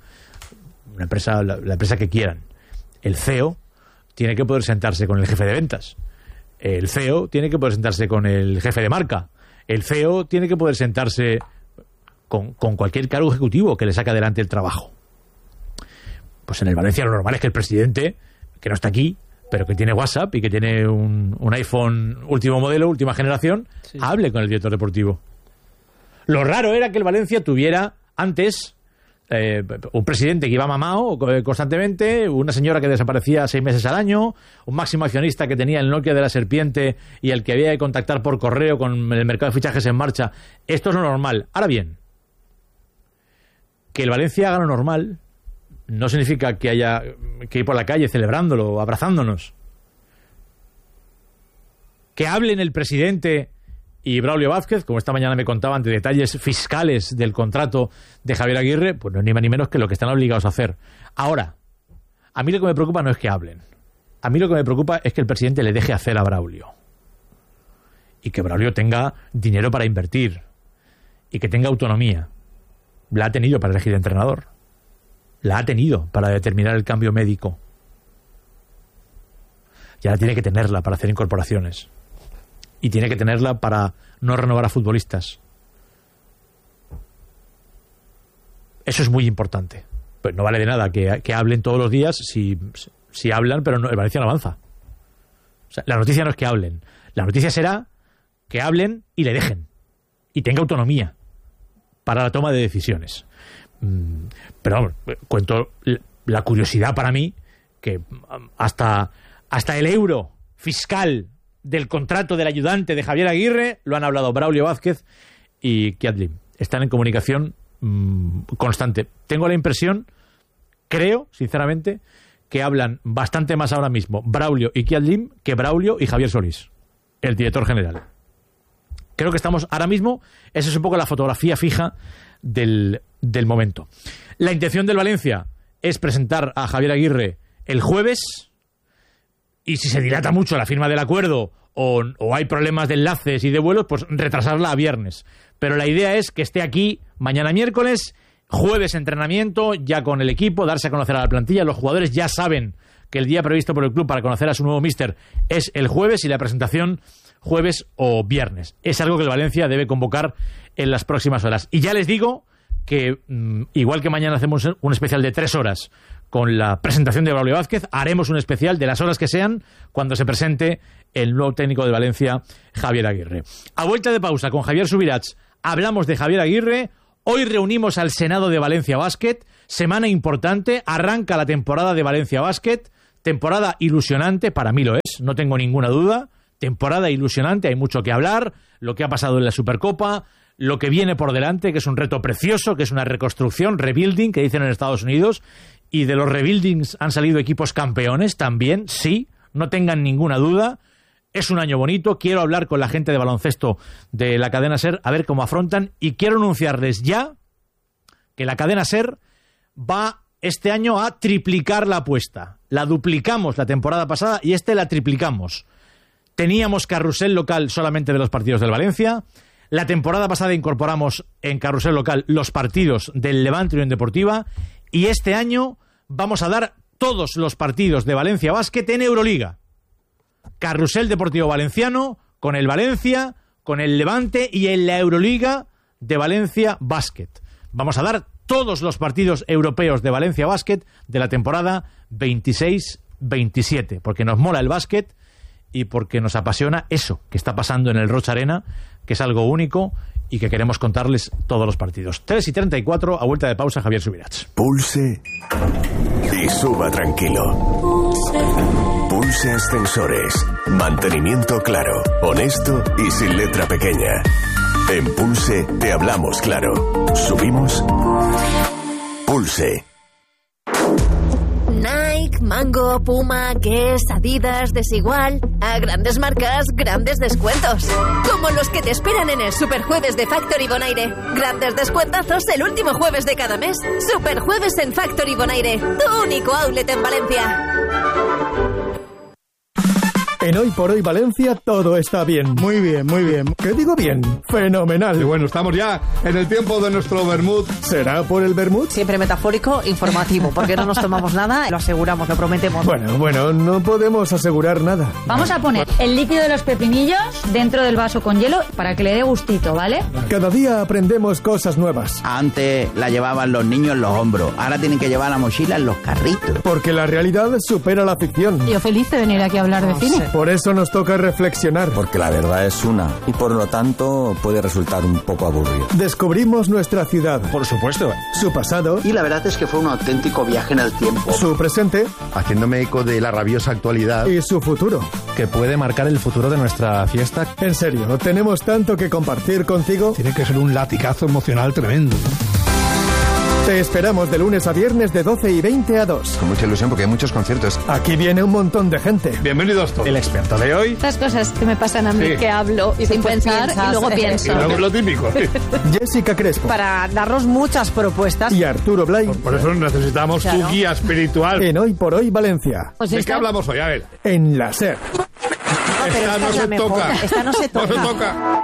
la empresa que quieran, el CEO tiene que poder sentarse con el jefe de ventas. El CEO tiene que poder sentarse con el jefe de marca. El CEO tiene que poder sentarse con cualquier cargo ejecutivo que le saque adelante el trabajo. Pues en el Valencia lo normal es que el presidente, que no está aquí, pero que tiene WhatsApp y que tiene un iPhone último modelo, última generación, hable con el director deportivo. Lo raro era que el Valencia tuviera antes un presidente que iba mamado constantemente, una señora que desaparecía 6 meses al año, un máximo accionista que tenía el Nokia de la serpiente y el que había que contactar por correo con el mercado de fichajes en marcha. Esto es lo normal. Ahora bien, que el Valencia haga lo normal no significa que haya que ir por la calle celebrándolo, abrazándonos. Que hablen el presidente y Braulio Vázquez, como esta mañana me contaban, de detalles fiscales del contrato de Javier Aguirre, pues no es ni más ni menos que lo que están obligados a hacer. Ahora, a mí lo que me preocupa no es que hablen. A mí lo que me preocupa es que el presidente le deje hacer a Braulio. Y que Braulio tenga dinero para invertir. Y que tenga autonomía. La ha tenido para elegir entrenador. La ha tenido para determinar el cambio médico. Y ahora tiene que tenerla para hacer incorporaciones. Y tiene que tenerla para no renovar a futbolistas. Eso es muy importante. Pues no vale de nada que hablen todos los días si hablan, pero no, el Valencia no avanza. O sea, la noticia no es que hablen. La noticia será que hablen y le dejen. Y tenga autonomía para la toma de decisiones. Pero vamos, cuento la curiosidad para mí que hasta el euro fiscal del contrato del ayudante de Javier Aguirre lo han hablado Braulio Vázquez y Kiadlim. Están en comunicación constante. Tengo la impresión, creo, sinceramente, que hablan bastante más ahora mismo Braulio y Kiadlim que Braulio y Javier Solís, el director general. Creo que estamos ahora mismo, esa es un poco la fotografía fija del momento. La intención del Valencia es presentar a Javier Aguirre el jueves, y si se dilata mucho la firma del acuerdo o hay problemas de enlaces y de vuelos, pues retrasarla a viernes. Pero la idea es que esté aquí mañana miércoles, jueves entrenamiento, ya con el equipo, darse a conocer a la plantilla. Los jugadores ya saben que el día previsto por el club para conocer a su nuevo míster es el jueves y la presentación jueves o viernes. Es algo que el Valencia debe convocar en las próximas horas. Y ya les digo que igual que mañana hacemos un especial de 3 horas con la presentación de Braulio Vázquez, haremos un especial de las horas que sean cuando se presente el nuevo técnico de Valencia, Javier Aguirre. A vuelta de pausa con Javier Subirats hablamos de Javier Aguirre. Hoy reunimos al Senado de Valencia Basket, semana importante, arranca la temporada de Valencia Basket, temporada ilusionante, para mí lo es, no tengo ninguna duda, temporada ilusionante, hay mucho que hablar, lo que ha pasado en la Supercopa, lo que viene por delante, que es un reto precioso, que es una reconstrucción, rebuilding, que dicen en Estados Unidos, y de los rebuildings han salido equipos campeones también, sí, no tengan ninguna duda. Es un año bonito, quiero hablar con la gente de baloncesto de la cadena SER, a ver cómo afrontan, y quiero anunciarles ya que la cadena SER va este año a triplicar la apuesta. La duplicamos la temporada pasada y la triplicamos. Teníamos carrusel local solamente de los partidos del Valencia. La temporada pasada incorporamos en carrusel local los partidos del Levante y Unión Deportiva, y este año vamos a dar todos los partidos de Valencia Basket en Euroliga. Carrusel Deportivo Valenciano con el Valencia, con el Levante y en la Euroliga de Valencia Basket. Vamos a dar todos los partidos europeos de Valencia Basket de la temporada 26-27, porque nos mola el básquet y porque nos apasiona eso que está pasando en el Rocha Arena, que es algo único y que queremos contarles todos los partidos. 3:34, a vuelta de pausa, Javier Subirats. Pulse y suba tranquilo. Pulse Ascensores. Mantenimiento claro, honesto y sin letra pequeña. En Pulse te hablamos claro. Subimos. Pulse. Nike, Mango, Puma, Guess, Adidas, Desigual. A grandes marcas, grandes descuentos. Como los que te esperan en el Superjueves de Factory Bonaire. Grandes descuentazos el último jueves de cada mes. Superjueves en Factory Bonaire, tu único outlet en Valencia. En Hoy por Hoy Valencia todo está bien. Muy bien, muy bien. ¿Qué digo bien? Fenomenal. Y bueno, estamos ya en el tiempo de nuestro vermut. ¿Será por el vermut? Siempre metafórico, informativo, porque no nos tomamos nada, lo aseguramos, lo prometemos. Bueno, no podemos asegurar nada. Vamos a poner el líquido de los pepinillos dentro del vaso con hielo para que le dé gustito, ¿vale? Cada día aprendemos cosas nuevas. Antes la llevaban los niños en los hombros, ahora tienen que llevar la mochila en los carritos. Porque la realidad supera la ficción. Yo feliz de venir aquí a hablar de cine. Por eso nos toca reflexionar. Porque la verdad es una, y por lo tanto puede resultar un poco aburrido. Descubrimos nuestra ciudad. Por supuesto. Su pasado. Y la verdad es que fue un auténtico viaje en el tiempo. Su presente. Haciéndome eco de la rabiosa actualidad. Y su futuro. Que puede marcar el futuro de nuestra fiesta. En serio, tenemos tanto que compartir contigo. Tiene que ser un latigazo emocional tremendo. Te esperamos de lunes a viernes de 12:20 a 2. Con mucha ilusión porque hay muchos conciertos. Aquí viene un montón de gente. Bienvenidos todos. El experto de hoy. Estas cosas que me pasan a mí, que hablo y sin pensar y luego pienso. Lo típico. Jessica Crespo. Para darnos muchas propuestas. Y Arturo Blay. Por eso necesitamos tu guía espiritual. En Hoy por Hoy Valencia. Pues ¿De qué hablamos hoy? A ver. En la SER. Esta no se toca. Esta no se toca. No se toca.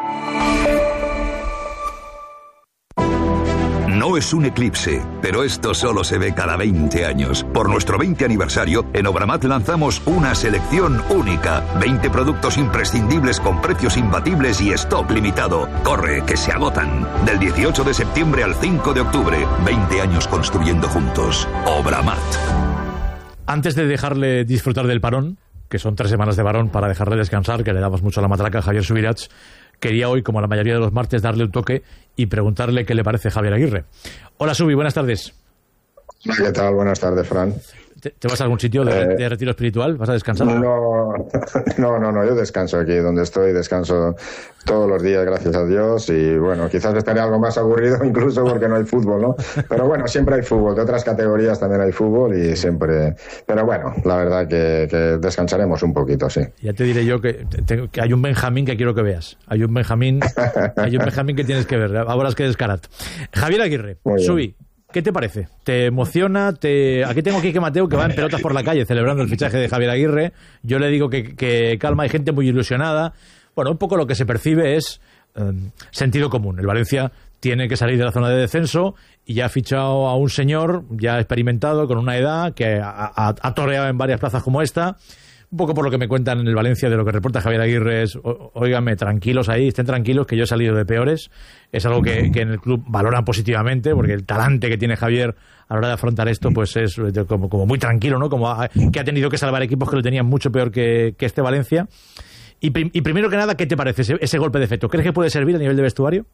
No es un eclipse, pero esto solo se ve cada 20 años. Por nuestro 20 aniversario, en Obramat lanzamos una selección única. 20 productos imprescindibles con precios imbatibles y stock limitado. Corre, que se agotan. Del 18 de septiembre al 5 de octubre. 20 años construyendo juntos. Obramat. Antes de dejarle disfrutar del parón, que son 3 semanas de parón para dejarle descansar, que le damos mucho a la matraca a Javier Subirats, quería hoy, como la mayoría de los martes, darle un toque y preguntarle qué le parece Javier Aguirre. Hola, Subi, buenas tardes. ¿Qué tal? Buenas tardes, Fran. ¿Te vas a algún sitio de retiro espiritual? ¿Vas a descansar? No, yo descanso aquí donde estoy, descanso todos los días, gracias a Dios, y bueno, quizás estaría algo más aburrido incluso porque no hay fútbol, ¿no? Pero bueno, siempre hay fútbol, de otras categorías también hay fútbol y siempre... Pero bueno, la verdad que descansaremos un poquito, sí. Ya te diré yo que hay un Benjamín que quiero que veas. Hay un Benjamín que tienes que ver, ahora es que descarat. Javier Aguirre, Subi, ¿qué te parece? ¿Te emociona? Aquí tengo a Quique Mateo que va en pelotas por la calle celebrando el fichaje de Javier Aguirre. Yo le digo que calma, hay gente muy ilusionada. Bueno, un poco lo que se percibe es sentido común. El Valencia tiene que salir de la zona de descenso y ya ha fichado a un señor ya experimentado, con una edad, que ha toreado en varias plazas como esta. Un poco por lo que me cuentan en el Valencia de lo que reporta Javier Aguirre es, óigame, tranquilos ahí, estén tranquilos que yo he salido de peores. Es algo que en el club valoran positivamente, porque el talante que tiene Javier a la hora de afrontar esto pues es como muy tranquilo, ¿no? Que ha tenido que salvar equipos que lo tenían mucho peor que este Valencia. Y primero que nada, ¿qué te parece ese golpe de efecto? ¿Crees que puede servir a nivel de vestuario?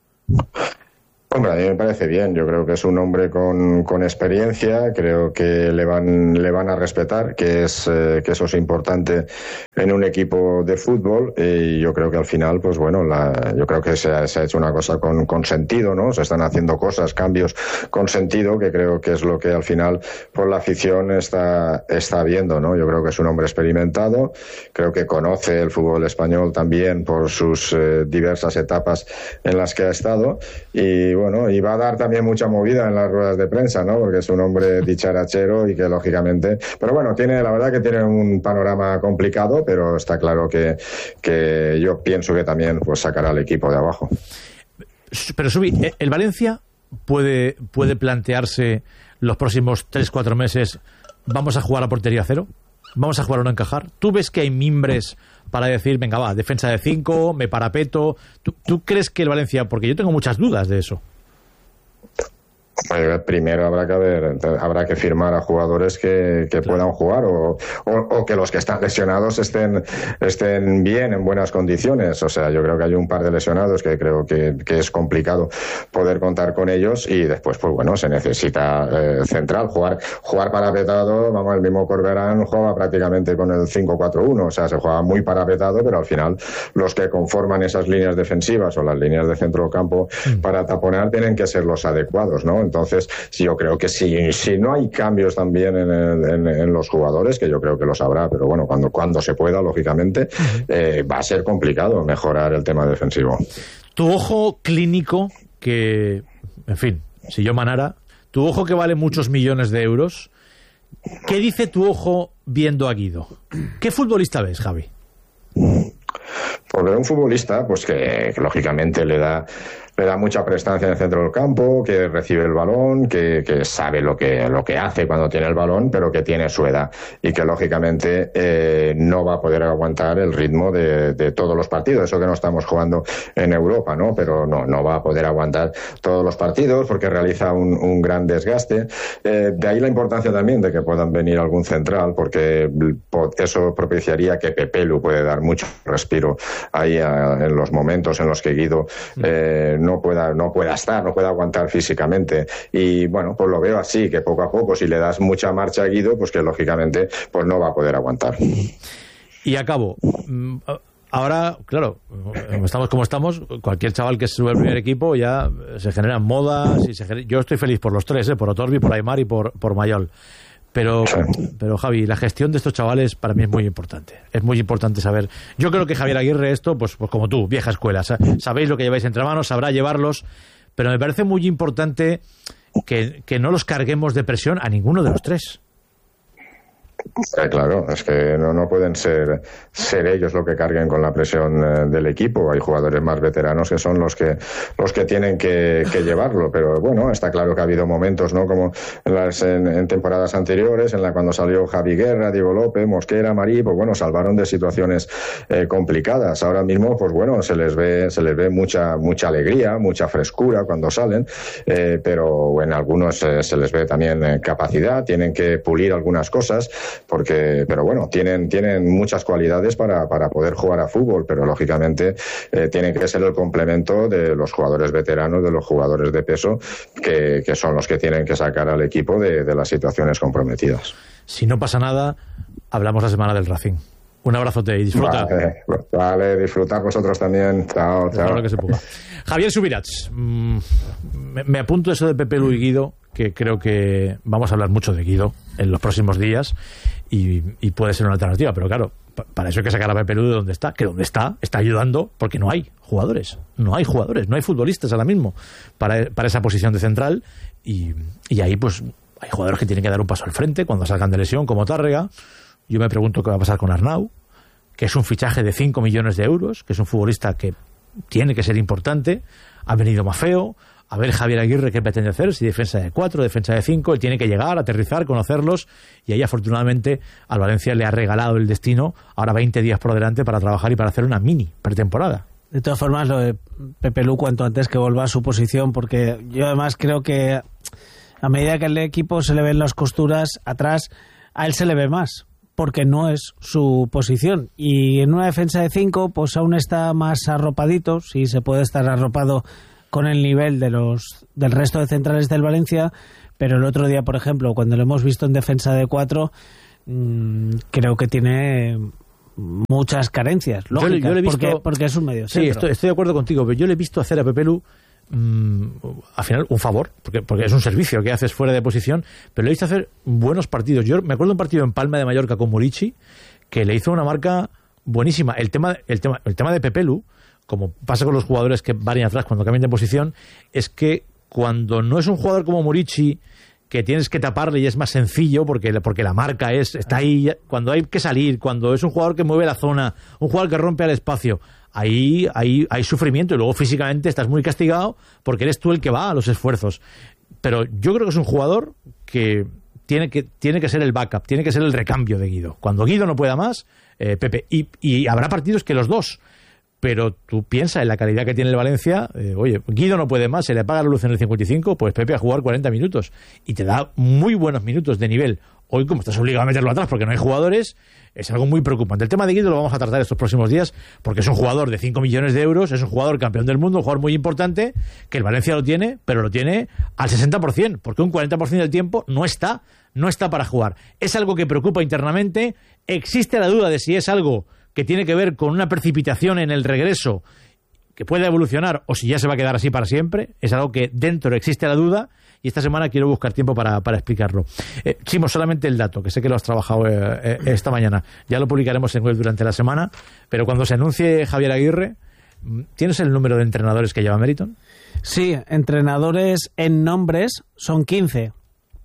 Hombre, a mí me parece bien. Yo creo que es un hombre con experiencia. Creo que le van a respetar, que eso es importante en un equipo de fútbol. Y yo creo que al final, pues bueno, yo creo que se ha hecho una cosa con sentido, ¿no? Se están haciendo cosas, cambios con sentido, que creo que es lo que al final, por la afición está viendo, ¿no? Yo creo que es un hombre experimentado. Creo que conoce el fútbol español también por sus diversas etapas en las que ha estado. Y bueno, y va a dar también mucha movida en las ruedas de prensa, ¿no? Porque es un hombre dicharachero y que lógicamente... Pero bueno, la verdad que tiene un panorama complicado, pero está claro que yo pienso que también pues sacará al equipo de abajo. Pero Subi, ¿el Valencia puede plantearse los próximos 3-4 meses, vamos a jugar a portería cero? ¿Vamos a jugar o no encajar? ¿Tú ves que hay mimbres para decir, venga, va, defensa de 5, me parapeto? ¿Tú crees que el Valencia...? Porque yo tengo muchas dudas de eso. Primero habrá que firmar a jugadores que puedan jugar o que los que están lesionados estén bien, en buenas condiciones. O sea, yo creo que hay un par de lesionados que creo que es complicado poder contar con ellos, y después, pues bueno, se necesita central, jugar parapetado. Vamos, el mismo Corberán jugaba prácticamente con el 5-4-1, o sea, se juega muy parapetado, pero al final los que conforman esas líneas defensivas o las líneas de centro campo para taponar tienen que ser los adecuados, ¿no? Entonces, yo creo que si no hay cambios también en los jugadores, que yo creo que los habrá, pero bueno, cuando se pueda, lógicamente, va a ser complicado mejorar el tema defensivo. Tu ojo clínico, que, en fin, si yo manara, tu ojo que vale muchos millones de euros, ¿qué dice tu ojo viendo a Guido? ¿Qué futbolista ves, Javi? Porque un futbolista, pues que lógicamente le da mucha prestancia en el centro del campo, que recibe el balón, que sabe lo que hace cuando tiene el balón, pero que tiene su edad y que lógicamente no va a poder aguantar el ritmo de todos los partidos. Eso que no estamos jugando en Europa, ¿no? Pero no va a poder aguantar todos los partidos porque realiza un gran desgaste. De ahí la importancia también de que puedan venir algún central, porque eso propiciaría que Pepelu puede dar mucho respiro ahí en los momentos en los que Guido no pueda aguantar físicamente. Y bueno, pues lo veo así, que poco a poco, si le das mucha marcha a Guido, pues que lógicamente pues no va a poder aguantar. Y acabo. Ahora, claro, estamos como estamos, cualquier chaval que se sube al primer equipo ya se generan modas. Yo estoy feliz por los tres, por Otorbi, por Aimar y por Mayol. Pero Javi, la gestión de estos chavales para mí es muy importante. Es muy importante saber. Yo creo que Javier Aguirre esto, pues como tú, vieja escuela. Sabéis lo que lleváis entre manos, sabrá llevarlos. Pero me parece muy importante que no los carguemos de presión a ninguno de los tres. Claro, es que no pueden ser ellos los que carguen con la presión del equipo. Hay jugadores más veteranos que son los que tienen que llevarlo, pero bueno, está claro que ha habido momentos, ¿no? Como en temporadas anteriores, cuando salió Javi Guerra, Diego López, Mosquera, Marí, pues bueno, salvaron de situaciones complicadas. Ahora mismo, pues bueno, se les ve mucha alegría, mucha frescura cuando salen, pero en algunos se les ve también capacidad, tienen que pulir algunas cosas. Pero bueno, tienen muchas cualidades para poder jugar a fútbol, pero lógicamente tienen que ser el complemento de los jugadores veteranos, de los jugadores de peso, que son los que tienen que sacar al equipo de las situaciones comprometidas. Si no pasa nada, hablamos la semana del Racing. Un abrazote y disfruta. Vale, disfrutad vosotros también. Chao. Claro que se pueda. Javier Subirats, me apunto eso de Pepe Lu y Guido, que creo que vamos a hablar mucho de Guido en los próximos días y puede ser una alternativa, pero claro, para eso hay que sacar a Pepe Lu de donde está, que donde está ayudando porque no hay jugadores, no hay futbolistas ahora mismo para esa posición de central y ahí pues hay jugadores que tienen que dar un paso al frente cuando salgan de lesión, como Tárrega. Yo me pregunto qué va a pasar con Arnau, que es un fichaje de 5 millones de euros, que es un futbolista que tiene que ser importante. Ha venido Mafeo, a ver Javier Aguirre qué pretende hacer, si defensa de 4, defensa de 5, él tiene que llegar, aterrizar, conocerlos, y ahí afortunadamente al Valencia le ha regalado el destino, ahora 20 días por delante para trabajar y para hacer una mini pretemporada. De todas formas, lo de Pepe Lu cuanto antes que vuelva a su posición, porque yo además creo que a medida que el equipo se le ven las costuras atrás, a él se le ve más, porque no es su posición. Y en una defensa de 5, pues aún está más arropadito, si se puede estar arropado con el nivel del resto de centrales del Valencia, pero el otro día, por ejemplo, cuando lo hemos visto en defensa de 4, creo que tiene muchas carencias lógicas, yo le he visto, porque es un medio centro. Sí, estoy de acuerdo contigo, pero yo le he visto hacer a Pepe Lu al final un favor, porque es un servicio que haces fuera de posición, pero le he visto hacer buenos partidos. Yo me acuerdo de un partido en Palma de Mallorca con Murici que le hizo una marca buenísima. El tema de Pepe Lu, como pasa con los jugadores que van atrás cuando cambian de posición, es que cuando no es un jugador como Murici, que tienes que taparle y es más sencillo porque la marca está ahí, cuando hay que salir, cuando es un jugador que mueve la zona, un jugador que rompe al espacio, ahí hay sufrimiento y luego físicamente estás muy castigado porque eres tú el que va a los esfuerzos. Pero yo creo que es un jugador que tiene que ser el backup, tiene que ser el recambio de Guido. Cuando Guido no pueda más, Pepe, y habrá partidos que los dos, pero tú piensas en la calidad que tiene el Valencia. Oye, Guido no puede más, se le apaga la luz en el 55, pues Pepe a jugar 40 minutos y te da muy buenos minutos de nivel. Hoy, como estás obligado a meterlo atrás porque no hay jugadores, es algo muy preocupante. El tema de Guido lo vamos a tratar estos próximos días porque es un jugador de 5 millones de euros, es un jugador campeón del mundo, un jugador muy importante, que el Valencia lo tiene, pero lo tiene al 60%, porque un 40% del tiempo no está para jugar. Es algo que preocupa internamente. Existe la duda de si es algo que tiene que ver con una precipitación en el regreso que puede evolucionar o si ya se va a quedar así para siempre. Es algo que dentro existe la duda y esta semana quiero buscar tiempo para explicarlo. Chimo, solamente el dato, que sé que lo has trabajado esta mañana. Ya lo publicaremos en web durante la semana, pero cuando se anuncie Javier Aguirre, ¿tienes el número de entrenadores que lleva Meriton? Sí, entrenadores en nombres son 15.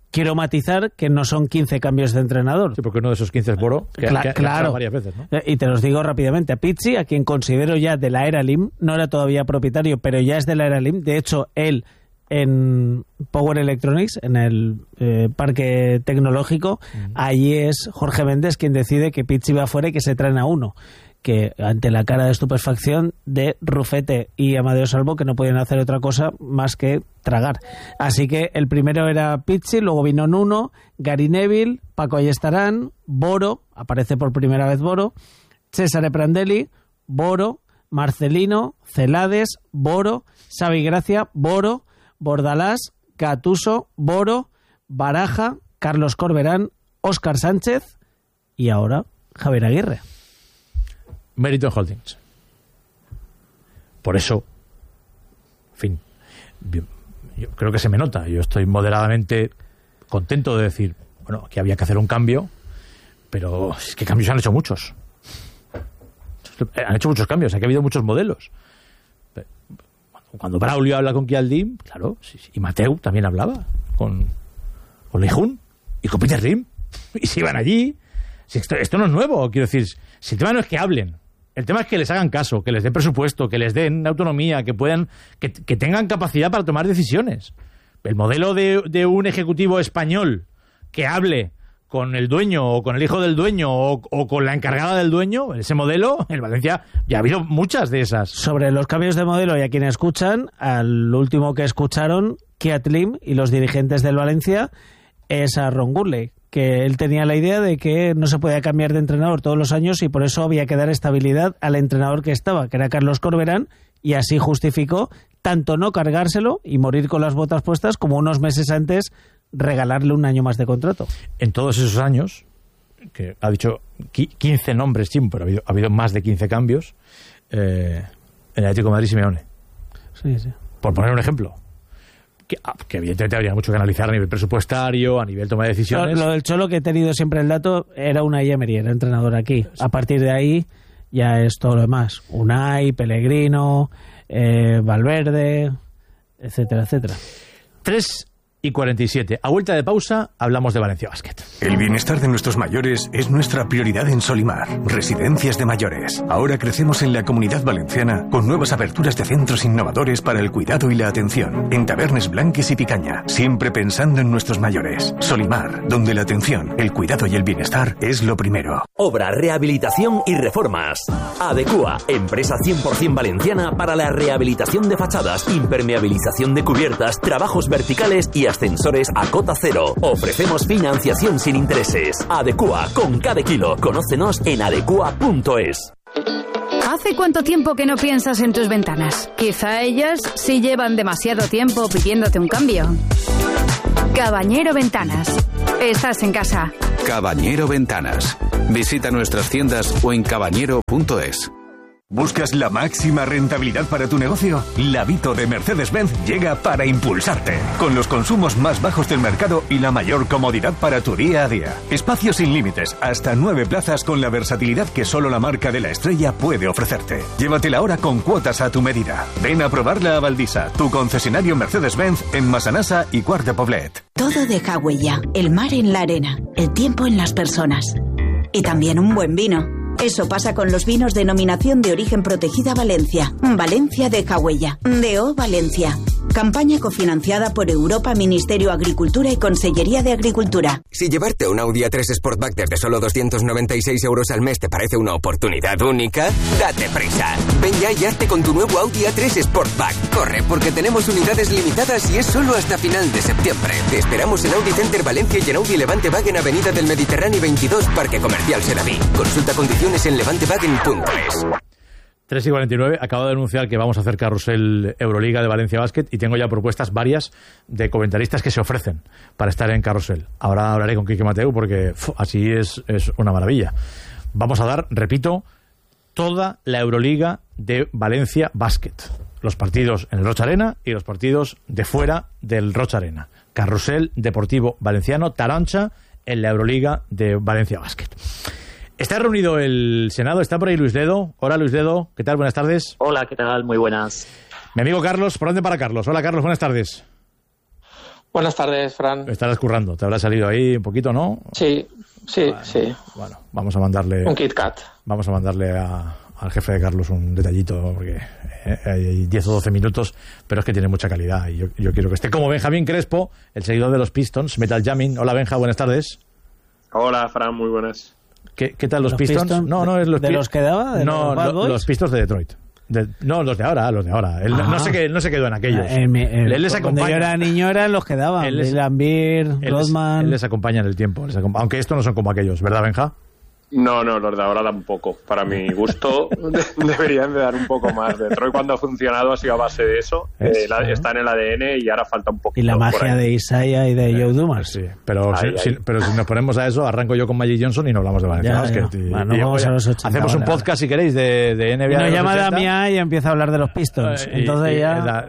Quiero matizar que no son 15 cambios de entrenador. Sí, porque uno de esos 15 es Boro, que claro. varias veces, ¿no? Y te los digo rápidamente. A Pizzi, a quien considero ya de la era Lim, no era todavía propietario, pero ya es de la era Lim. De hecho, él en Power Electronics, en el parque tecnológico, allí es Jorge Méndez quien decide que Pizzi va fuera y que se traen a uno. Que ante la cara de estupefacción de Rufete y Amadeo Salvo, que no podían hacer otra cosa más que tragar. Así que el primero era Pizzi, luego vino Nuno, Gary Neville, Paco Ayestarán, Boro, aparece por primera vez Boro, Cesare Prandelli, Boro, Marcelino, Celades, Boro, Xavi Gracia, Boro, Bordalás, Gattuso, Boro, Baraja, Carlos Corberán, Óscar Sánchez y ahora Javier Aguirre. Meriton Holdings. Por eso, en fin, yo creo que se me nota. Yo estoy moderadamente contento de decir, bueno, que había que hacer un cambio, pero es que cambios han hecho muchos. Han hecho muchos cambios, aquí ha habido muchos modelos. Cuando Braulio habla con Chialdim, claro, sí, y Mateu también hablaba con Leijun y con Peter Lim, y se iban allí. Si esto no es nuevo, quiero decir, si el tema no es que hablen, el tema es que les hagan caso, que les den presupuesto, que les den autonomía, que puedan, que tengan capacidad para tomar decisiones. El modelo de un ejecutivo español que hable con el dueño o con el hijo del dueño o con la encargada del dueño, ese modelo, en Valencia ya ha habido muchas de esas. Sobre los cambios de modelo y a quienes escuchan, al último que escucharon, Keat Lim y los dirigentes del Valencia, es a Ron Gurley, que él tenía la idea de que no se podía cambiar de entrenador todos los años y por eso había que dar estabilidad al entrenador que estaba, que era Carlos Corberán, y así justificó tanto no cargárselo y morir con las botas puestas como unos meses antes regalarle un año más de contrato. En todos esos años, que ha dicho 15 nombres, sí, pero ha habido más de 15 cambios, en el Atlético de Madrid Simeone. Sí, sí. Por poner un ejemplo. Que evidentemente habría mucho que analizar a nivel presupuestario, a nivel toma de decisiones. Lo del Cholo, que he tenido siempre el dato, era Unai Emery, era entrenador aquí. A partir de ahí ya es todo lo demás. Unai, Pellegrino, Valverde, etcétera, etcétera. 3:47. A vuelta de pausa hablamos de Valencia Basket. El bienestar de nuestros mayores es nuestra prioridad en Solimar, Residencias de Mayores. Ahora crecemos en la Comunidad Valenciana con nuevas aperturas de centros innovadores para el cuidado y la atención, en Tabernes Blanques y Picaña, siempre pensando en nuestros mayores. Solimar, donde la atención, el cuidado y el bienestar es lo primero. Obra, rehabilitación y reformas. Adecua, empresa 100% valenciana para la rehabilitación de fachadas, impermeabilización de cubiertas, trabajos verticales y ascensores a cota cero. Ofrecemos financiación sin intereses. Adecua, con cada kilo. Conócenos en adecua.es. ¿Hace cuánto tiempo que no piensas en tus ventanas? Quizá ellas sí llevan demasiado tiempo pidiéndote un cambio. Cabañero Ventanas. Estás en casa. Cabañero Ventanas. Visita nuestras tiendas o en cabañero.es. ¿Buscas la máxima rentabilidad para tu negocio? La Vito de Mercedes-Benz llega para impulsarte, con los consumos más bajos del mercado y la mayor comodidad para tu día a día. Espacios sin límites, hasta 9 plazas con la versatilidad que solo la marca de la estrella puede ofrecerte. Llévatela ahora con cuotas a tu medida. Ven a probarla a Valdisa, tu concesionario Mercedes-Benz en Massanassa y Quart de Poblet. Todo deja huella, el mar en la arena, el tiempo en las personas y también un buen vino. Eso pasa con los vinos denominación de origen protegida Valencia. Valencia deja huella. DO Valencia. Campaña cofinanciada por Europa, Ministerio de Agricultura y Consellería de Agricultura. Si llevarte un Audi A3 Sportback desde solo 296 euros al mes te parece una oportunidad única, date prisa. Ven ya y hazte con tu nuevo Audi A3 Sportback. Corre, porque tenemos unidades limitadas y es solo hasta final de septiembre. Te esperamos en Audi Center Valencia y en Audi Levante Wagen Avenida del Mediterráneo 22, Parque Comercial Seraví. Consulta condiciones en levantewagen.es. 3:49, acabo de anunciar que vamos a hacer carrusel Euroliga de Valencia Basket y tengo ya propuestas varias de comentaristas que se ofrecen para estar en carrusel. Ahora hablaré con Quique Mateu porque así es una maravilla. Vamos a dar, repito, toda la Euroliga de Valencia Basket. Los partidos en el Rocha Arena y los partidos de fuera del Rocha Arena. Carrusel Deportivo Valenciano, Tarancha, en la Euroliga de Valencia Basket. Está reunido el Senado, está por ahí Luis Ledo. Hola Luis Ledo, ¿qué tal? Buenas tardes. Hola, ¿qué tal? Muy buenas. Mi amigo Carlos, ¿por dónde para Carlos? Hola Carlos, buenas tardes. Buenas tardes, Fran. Estarás currando, te habrá salido ahí un poquito, ¿no? Sí. Bueno, vamos a mandarle... Un Kit Kat. Vamos a mandarle al jefe de Carlos un detallito, porque hay 10 o 12 minutos, pero es que tiene mucha calidad y yo quiero que esté como Benjamín Crespo, el seguidor de los Pistons, Metal Jamming. Hola, Benja, buenas tardes. Hola, Fran, muy buenas. ¿Qué tal los Pistons? No, es ¿De los que daba? No, los Pistons de Detroit. No, los de ahora. Él no se quedó en aquellos. Él les acompaña. Cuando yo era niño eran los que daban. Dylan Beer, Rodman. Él les acompaña en el tiempo. Aunque estos no son como aquellos, ¿verdad, Benja? No, los de ahora dan poco. Para mi gusto deberían de dar un poco más. Detroit cuando ha funcionado ha sido a base de eso. Está en el ADN y ahora falta un poquito. Y la magia de Isaiah y de Joe Dumas. Sí, pero si nos ponemos a eso, arranco yo con Magic Johnson y no hablamos de Valencia. Hacemos un podcast, si queréis, de NBA. Y nos llama Damián y empieza a hablar de los Pistons. Entonces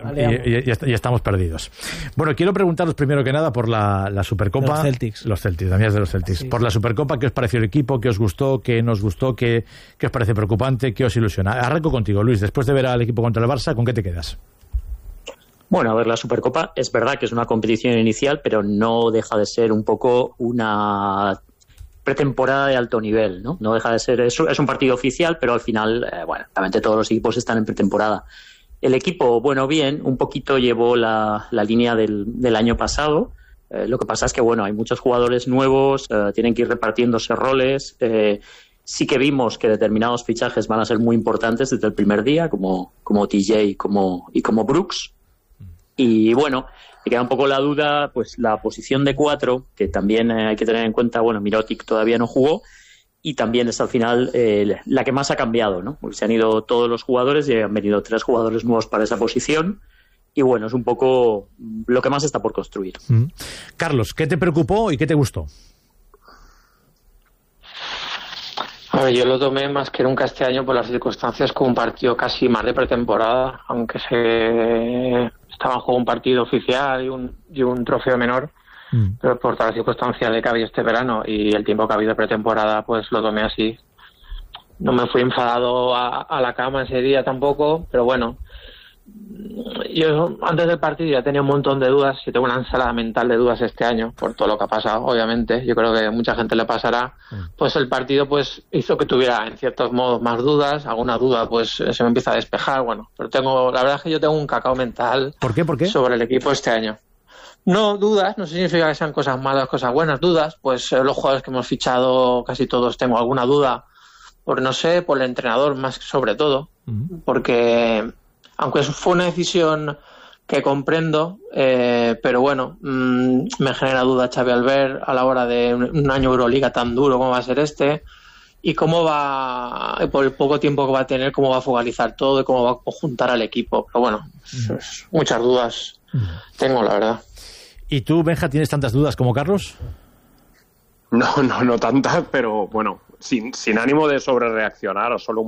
ya estamos perdidos. Bueno, quiero preguntaros primero que nada por la Supercopa. Los Celtics, Damián de los Celtics. Sí. Por la Supercopa, ¿qué os pareció el equipo? ¿Qué os gustó? ¿Qué nos gustó? ¿Qué os parece preocupante? ¿Qué os ilusiona? Arranco contigo, Luis. Después de ver al equipo contra el Barça, ¿con qué te quedas? Bueno, a ver, la Supercopa es verdad que es una competición inicial, pero no deja de ser un poco una pretemporada de alto nivel, ¿no? No deja de ser eso. Es un partido oficial, pero al final, realmente todos los equipos están en pretemporada. El equipo, bien, un poquito llevó la línea del año pasado. Lo que pasa es que, hay muchos jugadores nuevos, tienen que ir repartiéndose roles. Sí que vimos que determinados fichajes van a ser muy importantes desde el primer día, como TJ y como Brooks. Y me queda un poco la duda, pues la posición de 4, que también hay que tener en cuenta, Mirotic todavía no jugó, y también es al final la que más ha cambiado, ¿no? Porque se han ido todos los jugadores y han venido 3 jugadores nuevos para esa posición. Y es un poco lo que más está por construir. Carlos, ¿qué te preocupó y qué te gustó? A ver, yo lo tomé más que nunca este año por las circunstancias como un partido casi más de pretemporada, aunque estaba en juego un partido oficial y un trofeo menor, pero por todas las circunstancias de que había este verano y el tiempo que ha habido de pretemporada, pues lo tomé así. No me fui enfadado a la cama ese día tampoco, pero yo antes del partido ya tenía un montón de dudas. Yo tengo una ensalada mental de dudas este año por todo lo que ha pasado, obviamente. Yo creo que a mucha gente le pasará. Pues el partido hizo que tuviera en ciertos modos más dudas. Alguna duda se me empieza a despejar. Pero la verdad es que yo tengo un cacao mental. ¿Por qué? Sobre el equipo este año. No, dudas, no significa que sean cosas malas, cosas buenas. Dudas, los jugadores que hemos fichado casi todos tengo alguna duda. Por el entrenador más sobre todo. Porque aunque fue una decisión que comprendo, pero me genera duda Xavi Albert a la hora de un año Euroliga tan duro como va a ser este, y cómo por el poco tiempo que va a tener, cómo va a focalizar todo y cómo va a juntar al equipo. Pero muchas dudas tengo, la verdad. ¿Y tú, Benja, tienes tantas dudas como Carlos? No tantas, pero sin ánimo de sobrereaccionar o solo un